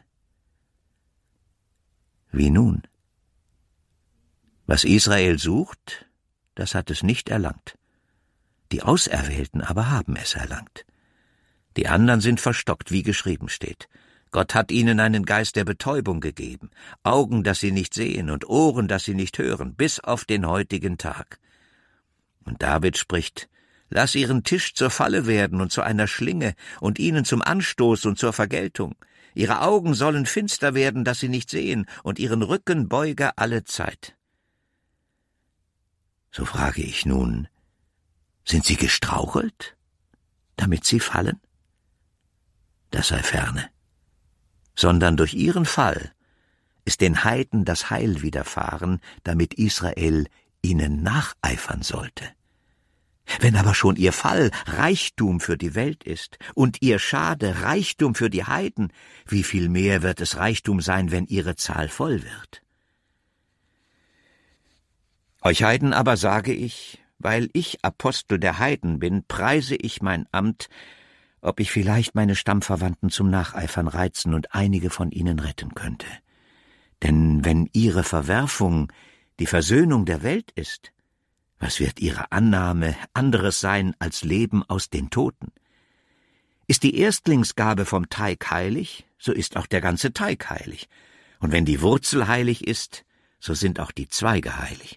Wie nun? Was Israel sucht, das hat es nicht erlangt. Die Auserwählten aber haben es erlangt. Die anderen sind verstockt, wie geschrieben steht. Gott hat ihnen einen Geist der Betäubung gegeben, Augen, dass sie nicht sehen, und Ohren, dass sie nicht hören, bis auf den heutigen Tag. Und David spricht: Lass ihren Tisch zur Falle werden und zu einer Schlinge und ihnen zum Anstoß und zur Vergeltung. Ihre Augen sollen finster werden, dass sie nicht sehen, und ihren Rücken beuge alle Zeit. So frage ich nun: Sind sie gestrauchelt, damit sie fallen? Das sei ferne, sondern durch ihren Fall ist den Heiden das Heil widerfahren, damit Israel ihnen nacheifern sollte. Wenn aber schon ihr Fall Reichtum für die Welt ist und ihr Schade Reichtum für die Heiden, wie viel mehr wird es Reichtum sein, wenn ihre Zahl voll wird? Euch Heiden aber sage ich: Weil ich Apostel der Heiden bin, preise ich mein Amt, ob ich vielleicht meine Stammverwandten zum Nacheifern reizen und einige von ihnen retten könnte. Denn wenn ihre Verwerfung die Versöhnung der Welt ist, was wird ihre Annahme anderes sein als Leben aus den Toten? Ist die Erstlingsgabe vom Teig heilig, so ist auch der ganze Teig heilig. Und wenn die Wurzel heilig ist, so sind auch die Zweige heilig.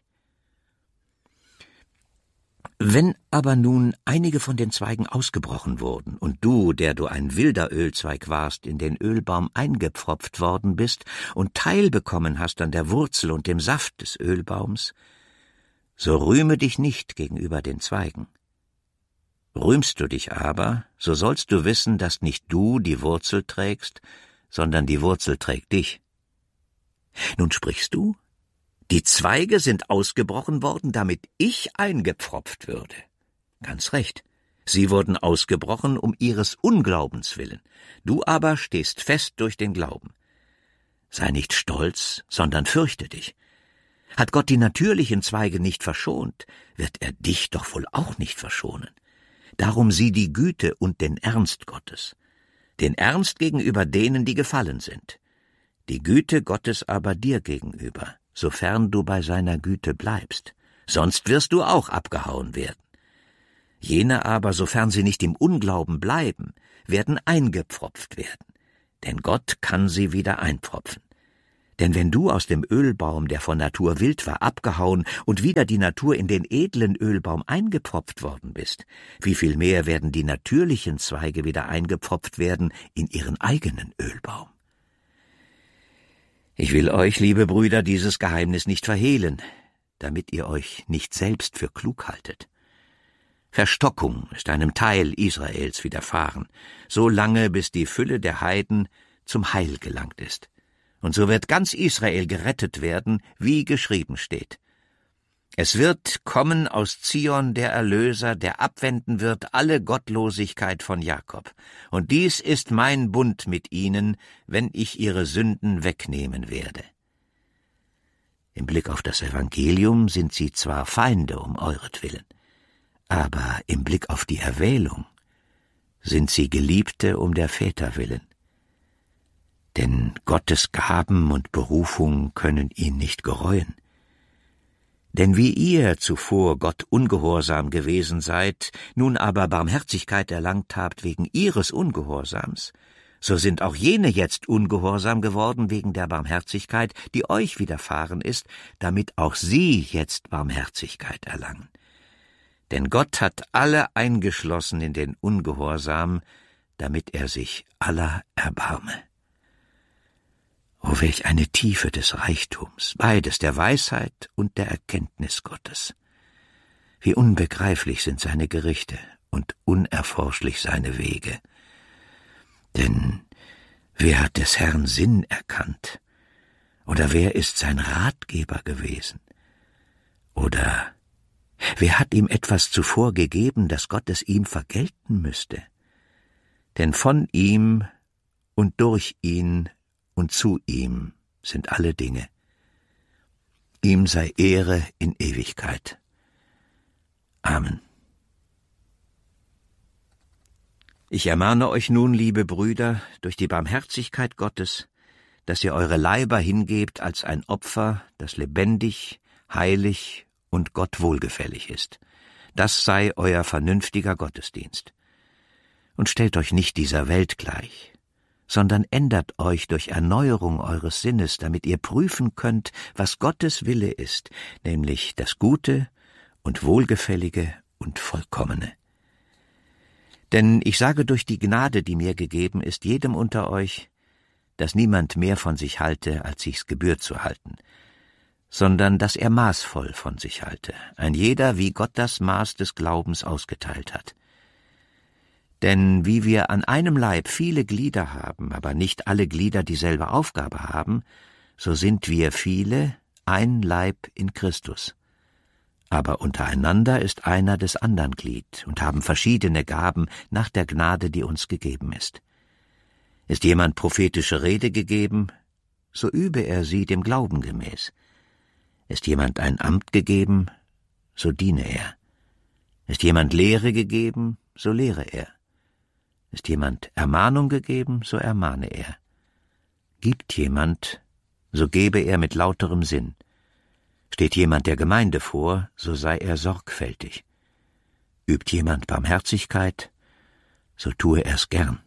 Wenn aber nun einige von den Zweigen ausgebrochen wurden und du, der du ein wilder Ölzweig warst, in den Ölbaum eingepfropft worden bist und Teil bekommen hast an der Wurzel und dem Saft des Ölbaums, so rühme dich nicht gegenüber den Zweigen. Rühmst du dich aber, so sollst du wissen, dass nicht du die Wurzel trägst, sondern die Wurzel trägt dich. Nun sprichst du: Die Zweige sind ausgebrochen worden, damit ich eingepfropft würde. Ganz recht. Sie wurden ausgebrochen um ihres Unglaubens willen. Du aber stehst fest durch den Glauben. Sei nicht stolz, sondern fürchte dich. Hat Gott die natürlichen Zweige nicht verschont, wird er dich doch wohl auch nicht verschonen. Darum sieh die Güte und den Ernst Gottes. den Ernst gegenüber denen, die gefallen sind, die Güte Gottes aber dir gegenüber, sofern du bei seiner Güte bleibst, sonst wirst du auch abgehauen werden. Jene aber, sofern sie nicht im Unglauben bleiben, werden eingepfropft werden, denn Gott kann sie wieder einpfropfen. Denn wenn du aus dem Ölbaum, der von Natur wild war, abgehauen und wieder die Natur in den edlen Ölbaum eingepfropft worden bist, wie viel mehr werden die natürlichen Zweige wieder eingepfropft werden in ihren eigenen Ölbaum. Ich will euch, liebe Brüder, dieses Geheimnis nicht verhehlen, damit ihr euch nicht selbst für klug haltet. Verstockung ist einem Teil Israels widerfahren, so lange bis die Fülle der Heiden zum Heil gelangt ist. Und so wird ganz Israel gerettet werden, wie geschrieben steht. Es wird kommen aus Zion der Erlöser, der abwenden wird alle Gottlosigkeit von Jakob. Und dies ist mein Bund mit ihnen, wenn ich ihre Sünden wegnehmen werde. Im Blick auf das Evangelium sind sie zwar Feinde um euretwillen, aber im Blick auf die Erwählung sind sie Geliebte um der Väter willen. Denn Gottes Gaben und Berufung können ihn nicht gereuen. Denn wie ihr zuvor Gott ungehorsam gewesen seid, nun aber Barmherzigkeit erlangt habt wegen ihres Ungehorsams, so sind auch jene jetzt ungehorsam geworden wegen der Barmherzigkeit, die euch widerfahren ist, damit auch sie jetzt Barmherzigkeit erlangen. Denn Gott hat alle eingeschlossen in den Ungehorsam, damit er sich aller erbarme. Oh, welch eine Tiefe des Reichtums, beides der Weisheit und der Erkenntnis Gottes. Wie unbegreiflich sind seine Gerichte und unerforschlich seine Wege. Denn wer hat des Herrn Sinn erkannt? Oder wer ist sein Ratgeber gewesen? Oder wer hat ihm etwas zuvor gegeben, dass Gott es ihm vergelten müsste? Denn von ihm und durch ihn und zu ihm sind alle Dinge. Ihm sei Ehre in Ewigkeit. Amen. Ich ermahne euch nun, liebe Brüder, durch die Barmherzigkeit Gottes, dass ihr eure Leiber hingebt als ein Opfer, das lebendig, heilig und Gott wohlgefällig ist. Das sei euer vernünftiger Gottesdienst. Und stellt euch nicht dieser Welt gleich, sondern ändert euch durch Erneuerung eures Sinnes, damit ihr prüfen könnt, was Gottes Wille ist, nämlich das Gute und Wohlgefällige und Vollkommene. Denn ich sage durch die Gnade, die mir gegeben ist, jedem unter euch, dass niemand mehr von sich halte, als sich's gebührt zu halten, sondern dass er maßvoll von sich halte, ein jeder, wie Gott das Maß des Glaubens ausgeteilt hat. Denn wie wir an einem Leib viele Glieder haben, aber nicht alle Glieder dieselbe Aufgabe haben, so sind wir viele ein Leib in Christus. Aber untereinander ist einer des andern Glied und haben verschiedene Gaben nach der Gnade, die uns gegeben ist. Ist jemand prophetische Rede gegeben, so übe er sie dem Glauben gemäß. Ist jemand ein Amt gegeben, so diene er. Ist jemand Lehre gegeben, so lehre er. Ist jemand Ermahnung gegeben, so ermahne er. Gibt jemand, so gebe er mit lauterem Sinn. Steht jemand der Gemeinde vor, so sei er sorgfältig. Übt jemand Barmherzigkeit, so tue er's gern.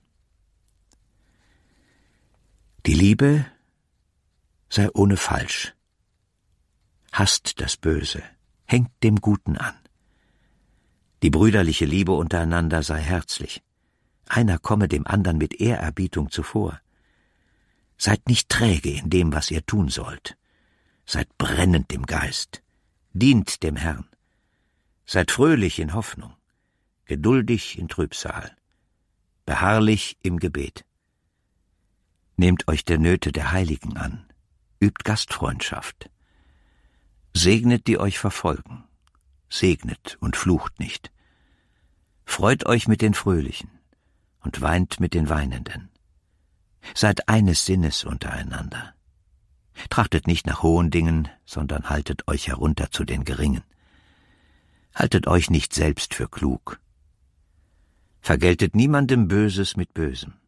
Die Liebe sei ohne Falsch. Hasst das Böse, hängt dem Guten an. Die brüderliche Liebe untereinander sei herzlich. Einer komme dem andern mit Ehrerbietung zuvor. Seid nicht träge in dem, was ihr tun sollt. Seid brennend im Geist. Dient dem Herrn. Seid fröhlich in Hoffnung. Geduldig in Trübsal. Beharrlich im Gebet. Nehmt euch der Nöte der Heiligen an. Übt Gastfreundschaft. Segnet, die euch verfolgen. Segnet und flucht nicht. Freut euch mit den Fröhlichen und weint mit den Weinenden. Seid eines Sinnes untereinander. Trachtet nicht nach hohen Dingen, sondern haltet euch herunter zu den Geringen. Haltet euch nicht selbst für klug. Vergeltet niemandem Böses mit Bösem.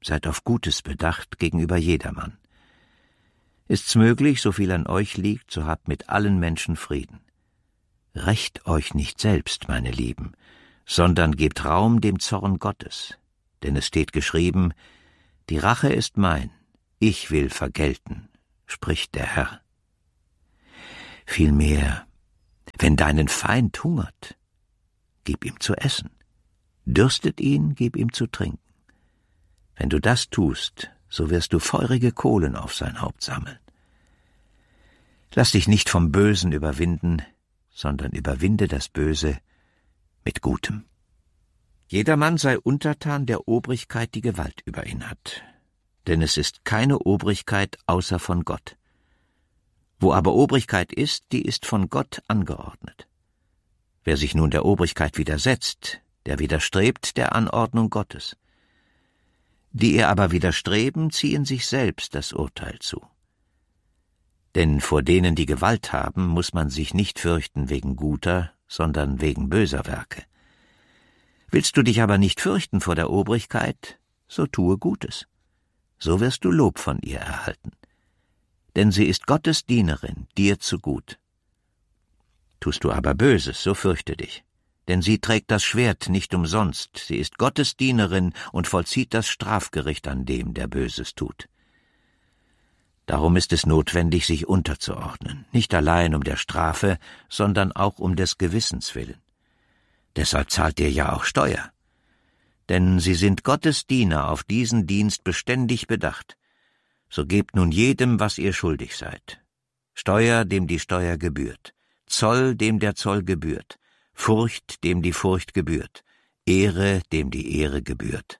seid auf Gutes bedacht gegenüber jedermann. Ist's möglich, so viel an euch liegt, so habt mit allen Menschen Frieden. Rächt euch nicht selbst, meine Lieben, sondern gebt Raum dem Zorn Gottes. Denn es steht geschrieben, die Rache ist mein, ich will vergelten, spricht der Herr. Vielmehr, wenn deinen Feind hungert, gib ihm zu essen, dürstet ihn, gib ihm zu trinken. Wenn du das tust, so wirst du feurige Kohlen auf sein Haupt sammeln. Lass dich nicht vom Bösen überwinden, sondern überwinde das Böse mit Gutem. Jedermann sei untertan der Obrigkeit, die Gewalt über ihn hat, denn es ist keine Obrigkeit außer von Gott. Wo aber Obrigkeit ist, die ist von Gott angeordnet. Wer sich nun der Obrigkeit widersetzt, der widerstrebt der Anordnung Gottes. Die ihr aber widerstreben, ziehen sich selbst das Urteil zu. Denn vor denen, die Gewalt haben, muss man sich nicht fürchten wegen guter, sondern wegen böser Werke. Willst du dich aber nicht fürchten vor der Obrigkeit, so tue Gutes. So wirst du Lob von ihr erhalten. Denn sie ist Gottes Dienerin, dir zugut. Tust du aber Böses, so fürchte dich. Denn sie trägt das Schwert nicht umsonst, sie ist Gottes Dienerin und vollzieht das Strafgericht an dem, der Böses tut. Darum ist es notwendig, sich unterzuordnen, nicht allein um der Strafe, sondern auch um des Gewissens willen. Deshalb zahlt ihr ja auch Steuer. Denn sie sind Gottes Diener, auf diesen Dienst beständig bedacht. So gebt nun jedem, was ihr schuldig seid. Steuer, dem die Steuer gebührt, Zoll, dem der Zoll gebührt, Furcht, dem die Furcht gebührt, Ehre, dem die Ehre gebührt.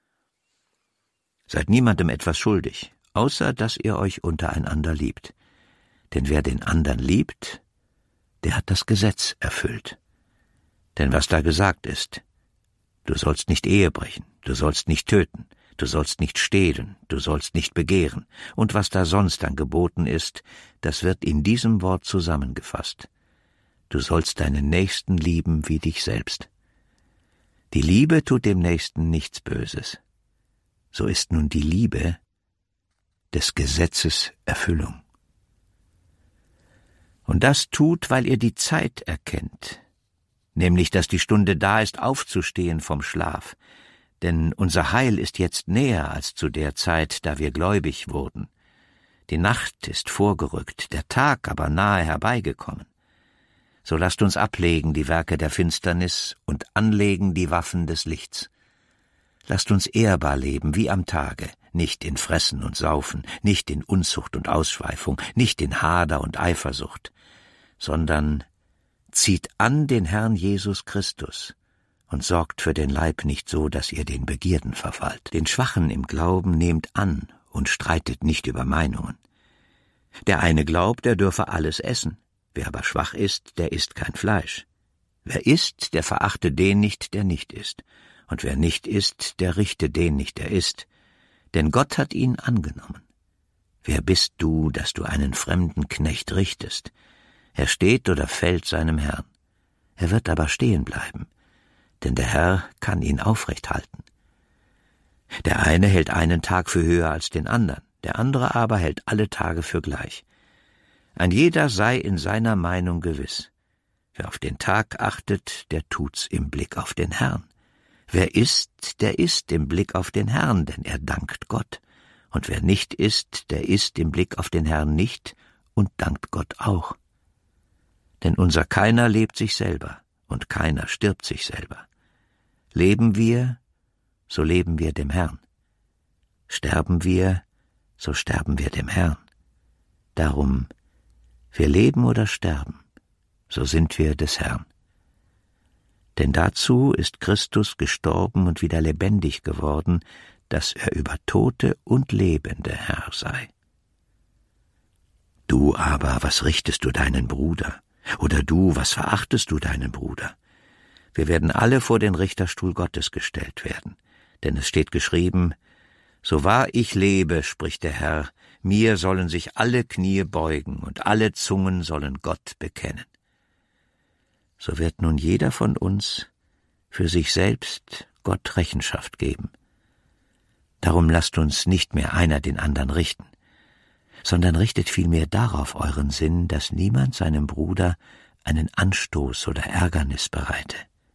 Seid niemandem etwas schuldig, außer dass ihr euch untereinander liebt. Denn wer den andern liebt, der hat das Gesetz erfüllt. Denn was da gesagt ist, du sollst nicht Ehe brechen, du sollst nicht töten, du sollst nicht stehlen, du sollst nicht begehren, und was da sonst dann geboten ist, das wird in diesem Wort zusammengefasst. Du sollst deinen Nächsten lieben wie dich selbst. Die Liebe tut dem Nächsten nichts Böses. So ist nun die Liebe des Gesetzes Erfüllung. Und das tut, weil ihr die Zeit erkennt, nämlich, dass die Stunde da ist, aufzustehen vom Schlaf, denn unser Heil ist jetzt näher als zu der Zeit, da wir gläubig wurden. Die Nacht ist vorgerückt, der Tag aber nahe herbeigekommen. So lasst uns ablegen die Werke der Finsternis und anlegen die Waffen des Lichts. Lasst uns ehrbar leben wie am Tage, nicht in Fressen und Saufen, nicht in Unzucht und Ausschweifung, nicht in Hader und Eifersucht, sondern zieht an den Herrn Jesus Christus und sorgt für den Leib nicht so, dass ihr den Begierden verfallt. Den Schwachen im Glauben nehmt an und streitet nicht über Meinungen. Der eine glaubt, er dürfe alles essen. Wer aber schwach ist, der isst kein Fleisch. Wer isst, der verachte den nicht, der nicht isst. Und wer nicht isst, der richte den nicht, der isst. Denn Gott hat ihn angenommen. Wer bist du, dass du einen fremden Knecht richtest? Er steht oder fällt seinem Herrn. Er wird aber stehen bleiben, denn der Herr kann ihn aufrecht halten. Der eine hält einen Tag für höher als den anderen, der andere aber hält alle Tage für gleich. Ein jeder sei in seiner Meinung gewiss. Wer auf den Tag achtet, der tut's im Blick auf den Herrn. Wer isst, der isst im Blick auf den Herrn, denn er dankt Gott. Und wer nicht isst, der isst im Blick auf den Herrn nicht und dankt Gott auch. Denn unser keiner lebt sich selber und keiner stirbt sich selber. Leben wir, so leben wir dem Herrn. Sterben wir, so sterben wir dem Herrn. Darum, wir leben oder sterben, so sind wir des Herrn. Denn dazu ist Christus gestorben und wieder lebendig geworden, dass er über Tote und Lebende Herr sei. Du aber, was richtest du deinen Bruder? Oder du, was verachtest du deinen Bruder? Wir werden alle vor den Richterstuhl Gottes gestellt werden. Denn es steht geschrieben, so wahr ich lebe, spricht der Herr, mir sollen sich alle Knie beugen und alle Zungen sollen Gott bekennen. So wird nun jeder von uns für sich selbst Gott Rechenschaft geben. Darum lasst uns nicht mehr einer den anderen richten, sondern richtet vielmehr darauf euren Sinn, dass niemand seinem Bruder einen Anstoß oder Ärgernis bereite.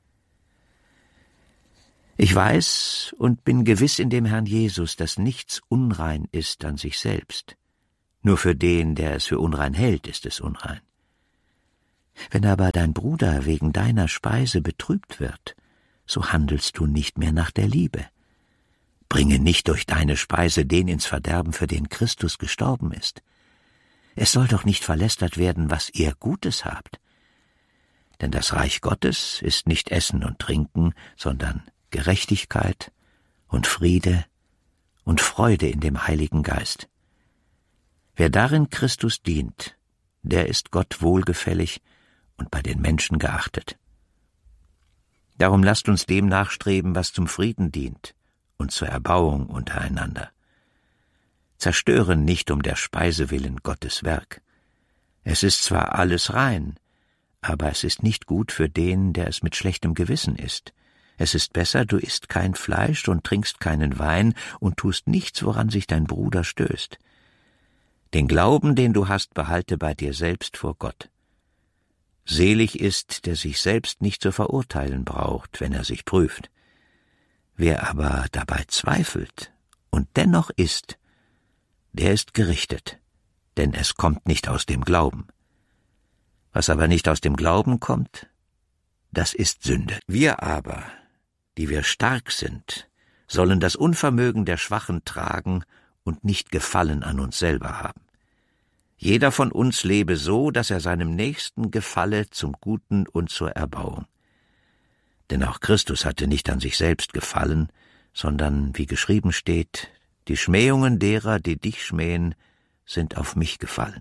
Ich weiß und bin gewiss in dem Herrn Jesus, dass nichts unrein ist an sich selbst. Nur für den, der es für unrein hält, ist es unrein. Wenn aber dein Bruder wegen deiner Speise betrübt wird, so handelst du nicht mehr nach der Liebe. Bringe nicht durch deine Speise den ins Verderben, für den Christus gestorben ist. Es soll doch nicht verlästert werden, was ihr Gutes habt. Denn das Reich Gottes ist nicht Essen und Trinken, sondern Gerechtigkeit und Friede und Freude in dem Heiligen Geist. Wer darin Christus dient, der ist Gott wohlgefällig und bei den Menschen geachtet. Darum lasst uns dem nachstreben, was zum Frieden dient und zur Erbauung untereinander. Zerstören nicht um der Speise willen Gottes Werk. Es ist zwar alles rein, aber es ist nicht gut für den, der es mit schlechtem Gewissen isst. Es ist besser, du isst kein Fleisch und trinkst keinen Wein und tust nichts, woran sich dein Bruder stößt. Den Glauben, den du hast, behalte bei dir selbst vor Gott. Selig ist, der sich selbst nicht zu verurteilen braucht, wenn er sich prüft. Wer aber dabei zweifelt und dennoch isst, der ist gerichtet, denn es kommt nicht aus dem Glauben. Was aber nicht aus dem Glauben kommt, das ist Sünde. Wir aber, die wir stark sind, sollen das Unvermögen der Schwachen tragen und nicht Gefallen an uns selber haben. Jeder von uns lebe so, dass er seinem Nächsten gefalle zum Guten und zur Erbauung. Denn auch Christus hatte nicht an sich selbst gefallen, sondern, wie geschrieben steht, die Schmähungen derer, die dich schmähen, sind auf mich gefallen.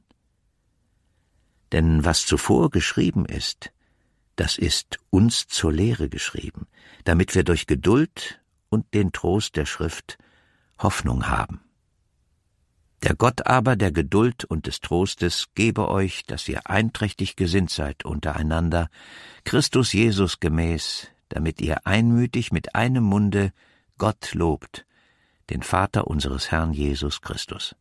Denn was zuvor geschrieben ist, das ist uns zur Lehre geschrieben, damit wir durch Geduld und den Trost der Schrift Hoffnung haben. Der Gott aber der Geduld und des Trostes gebe euch, dass ihr einträchtig gesinnt seid untereinander, Christus Jesus gemäß, damit ihr einmütig mit einem Munde Gott lobt, den Vater unseres Herrn Jesus Christus.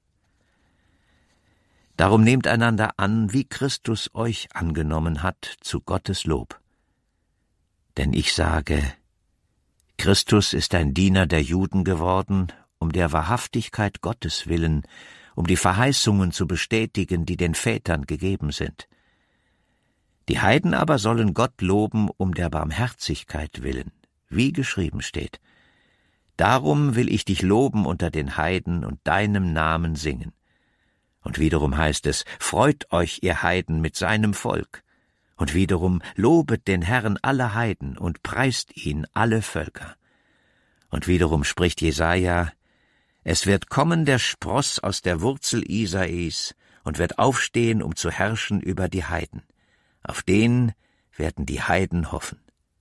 Darum nehmt einander an, wie Christus euch angenommen hat, zu Gottes Lob. Denn ich sage, Christus ist ein Diener der Juden geworden, um der Wahrhaftigkeit Gottes willen, um die Verheißungen zu bestätigen, die den Vätern gegeben sind. Die Heiden aber sollen Gott loben um der Barmherzigkeit willen, wie geschrieben steht. Darum will ich dich loben unter den Heiden und deinem Namen singen. Und wiederum heißt es, freut euch, ihr Heiden, mit seinem Volk. Und wiederum, lobet den Herrn alle Heiden und preist ihn alle Völker. Und wiederum spricht Jesaja, es wird kommen der Spross aus der Wurzel Isais und wird aufstehen, um zu herrschen über die Heiden. Auf den werden die Heiden hoffen.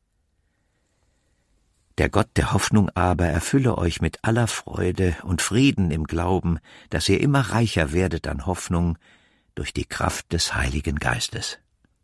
Der Gott der Hoffnung aber erfülle euch mit aller Freude und Frieden im Glauben, dass ihr immer reicher werdet an Hoffnung durch die Kraft des Heiligen Geistes.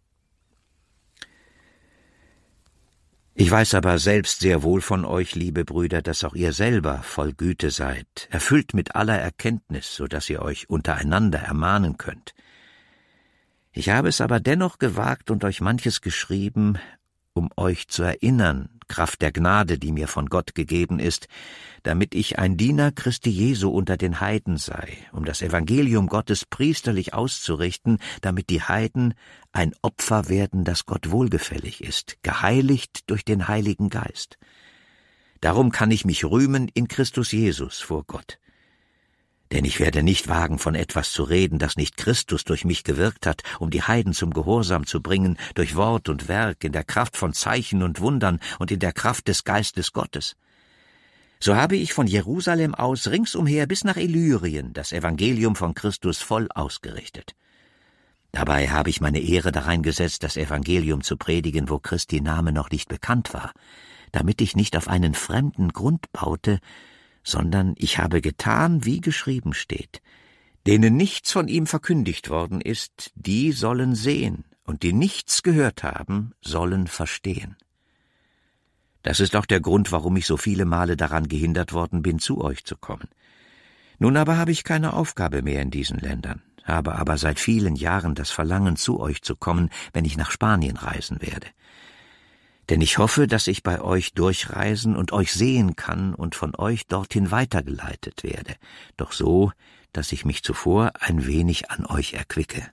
Ich weiß aber selbst sehr wohl von euch, liebe Brüder, dass auch ihr selber voll Güte seid, erfüllt mit aller Erkenntnis, so dass ihr euch untereinander ermahnen könnt. Ich habe es aber dennoch gewagt und euch manches geschrieben, um euch zu erinnern, Kraft der Gnade, die mir von Gott gegeben ist, damit ich ein Diener Christi Jesu unter den Heiden sei, um das Evangelium Gottes priesterlich auszurichten, damit die Heiden ein Opfer werden, das Gott wohlgefällig ist, geheiligt durch den Heiligen Geist. Darum kann ich mich rühmen in Christus Jesus vor Gott. Denn ich werde nicht wagen, von etwas zu reden, das nicht Christus durch mich gewirkt hat, um die Heiden zum Gehorsam zu bringen, durch Wort und Werk, in der Kraft von Zeichen und Wundern und in der Kraft des Geistes Gottes. So habe ich von Jerusalem aus ringsumher bis nach Illyrien das Evangelium von Christus voll ausgerichtet. Dabei habe ich meine Ehre darein gesetzt, das Evangelium zu predigen, wo Christi Name noch nicht bekannt war, damit ich nicht auf einen fremden Grund baute, sondern ich habe getan, wie geschrieben steht. Denen nichts von ihm verkündigt worden ist, die sollen sehen, und die nichts gehört haben, sollen verstehen. Das ist auch der Grund, warum ich so viele Male daran gehindert worden bin, zu euch zu kommen. Nun aber habe ich keine Aufgabe mehr in diesen Ländern, habe aber seit vielen Jahren das Verlangen, zu euch zu kommen, wenn ich nach Spanien reisen werde. Denn ich hoffe, dass ich bei euch durchreisen und euch sehen kann und von euch dorthin weitergeleitet werde, doch so, dass ich mich zuvor ein wenig an euch erquicke.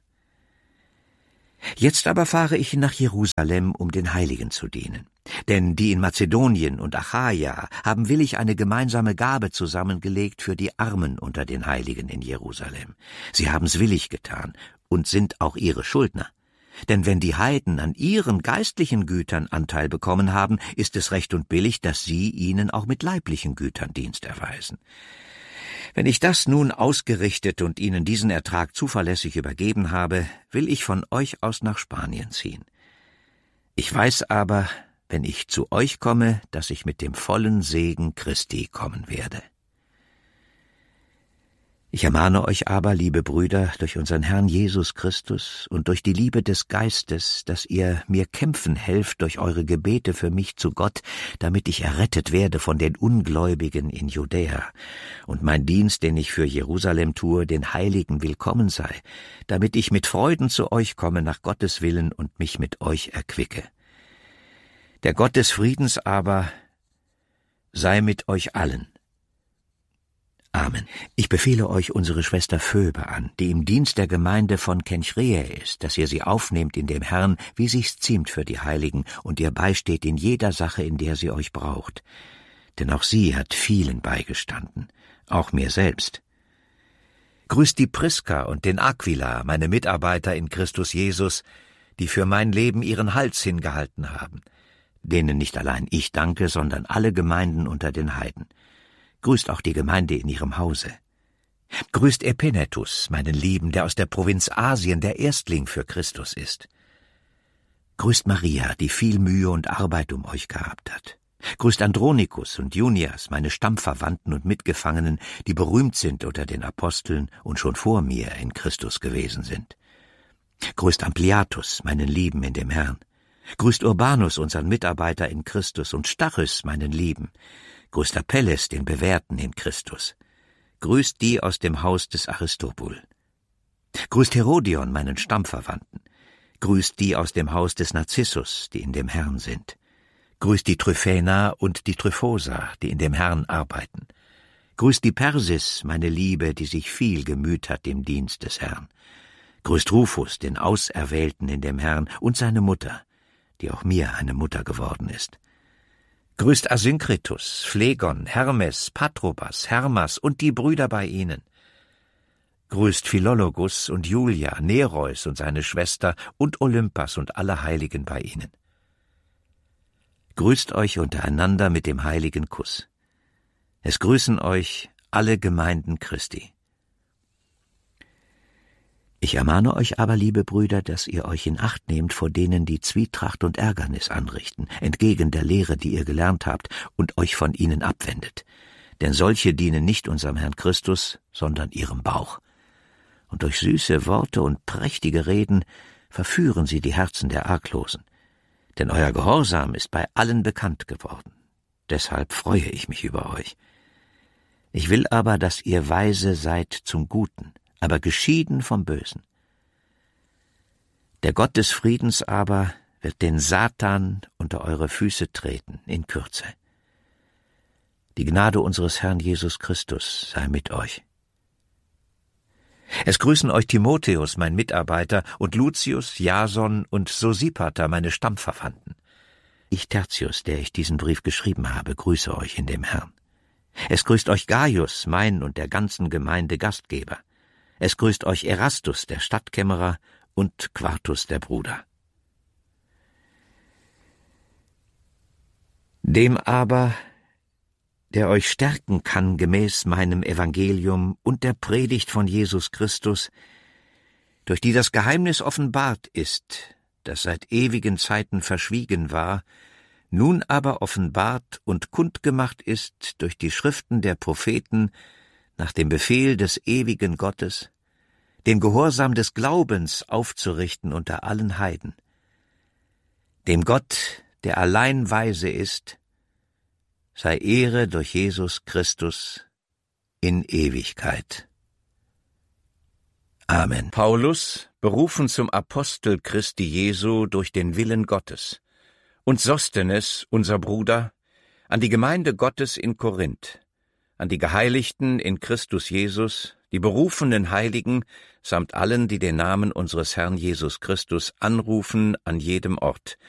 Jetzt aber fahre ich nach Jerusalem, um den Heiligen zu dienen. Denn die in Mazedonien und Achaia haben willig eine gemeinsame Gabe zusammengelegt für die Armen unter den Heiligen in Jerusalem. Sie haben's willig getan und sind auch ihre Schuldner. Denn wenn die Heiden an ihren geistlichen Gütern Anteil bekommen haben, ist es recht und billig, dass sie ihnen auch mit leiblichen Gütern Dienst erweisen. Wenn ich das nun ausgerichtet und ihnen diesen Ertrag zuverlässig übergeben habe, will ich von euch aus nach Spanien ziehen. Ich weiß aber, wenn ich zu euch komme, dass ich mit dem vollen Segen Christi kommen werde. Ich ermahne euch aber, liebe Brüder, durch unseren Herrn Jesus Christus und durch die Liebe des Geistes, dass ihr mir kämpfen helft durch eure Gebete für mich zu Gott, damit ich errettet werde von den Ungläubigen in Judäa und mein Dienst, den ich für Jerusalem tue, den Heiligen willkommen sei, damit ich mit Freuden zu euch komme nach Gottes Willen und mich mit euch erquicke. Der Gott des Friedens aber sei mit euch allen. Amen. Ich befehle euch unsere Schwester Phoebe an, die im Dienst der Gemeinde von Kenchreä ist, dass ihr sie aufnehmt in dem Herrn, wie sich's ziemt für die Heiligen, und ihr beisteht in jeder Sache, in der sie euch braucht. Denn auch sie hat vielen beigestanden, auch mir selbst. Grüßt die Priska und den Aquila, meine Mitarbeiter in Christus Jesus, die für mein Leben ihren Hals hingehalten haben, denen nicht allein ich danke, sondern alle Gemeinden unter den Heiden. Grüßt auch die Gemeinde in ihrem Hause. Grüßt Epenetus, meinen Lieben, der aus der Provinz Asien der Erstling für Christus ist. Grüßt Maria, die viel Mühe und Arbeit um euch gehabt hat. Grüßt Andronikus und Junias, meine Stammverwandten und Mitgefangenen, die berühmt sind unter den Aposteln und schon vor mir in Christus gewesen sind. Grüßt Ampliatus, meinen Lieben in dem Herrn. Grüßt Urbanus, unseren Mitarbeiter in Christus, und Stachys, meinen Lieben. Grüßt Apelles, den Bewährten in Christus. Grüßt die aus dem Haus des Aristobul. Grüßt Herodion, meinen Stammverwandten. Grüßt die aus dem Haus des Narzissus, die in dem Herrn sind. Grüßt die Tryphäna und die Tryphosa, die in dem Herrn arbeiten. Grüßt die Persis, meine Liebe, die sich viel gemüht hat im Dienst des Herrn. Grüßt Rufus, den Auserwählten in dem Herrn, und seine Mutter, die auch mir eine Mutter geworden ist. Grüßt Asynkritus, Phlegon, Hermes, Patrobas, Hermas und die Brüder bei ihnen. Grüßt Philologus und Julia, Nereus und seine Schwester und Olympas und alle Heiligen bei ihnen. Grüßt euch untereinander mit dem heiligen Kuss. Es grüßen euch alle Gemeinden Christi. Ich ermahne euch aber, liebe Brüder, dass ihr euch in Acht nehmt vor denen, die Zwietracht und Ärgernis anrichten, entgegen der Lehre, die ihr gelernt habt, und euch von ihnen abwendet. Denn solche dienen nicht unserem Herrn Christus, sondern ihrem Bauch. Und durch süße Worte und prächtige Reden verführen sie die Herzen der Arglosen. Denn euer Gehorsam ist bei allen bekannt geworden. Deshalb freue ich mich über euch. Ich will aber, dass ihr weise seid zum Guten, aber geschieden vom Bösen. Der Gott des Friedens aber wird den Satan unter eure Füße treten in Kürze. Die Gnade unseres Herrn Jesus Christus sei mit euch. Es grüßen euch Timotheus, mein Mitarbeiter, und Lucius, Jason und Sosipater, meine Stammverwandten. Ich, Tertius, der ich diesen Brief geschrieben habe, grüße euch in dem Herrn. Es grüßt euch Gaius, mein und der ganzen Gemeinde Gastgeber. Es grüßt euch Erastus, der Stadtkämmerer, und Quartus, der Bruder. Dem aber, der euch stärken kann gemäß meinem Evangelium und der Predigt von Jesus Christus, durch die das Geheimnis offenbart ist, das seit ewigen Zeiten verschwiegen war, nun aber offenbart und kundgemacht ist durch die Schriften der Propheten, nach dem Befehl des ewigen Gottes, den Gehorsam des Glaubens aufzurichten unter allen Heiden. Dem Gott, der allein weise ist, sei Ehre durch Jesus Christus in Ewigkeit. Amen. Paulus, berufen zum Apostel Christi Jesu durch den Willen Gottes, und Sostenes, unser Bruder, an die Gemeinde Gottes in Korinth, an die Geheiligten in Christus Jesus, die berufenen Heiligen, samt allen, die den Namen unseres Herrn Jesus Christus anrufen an jedem Ort,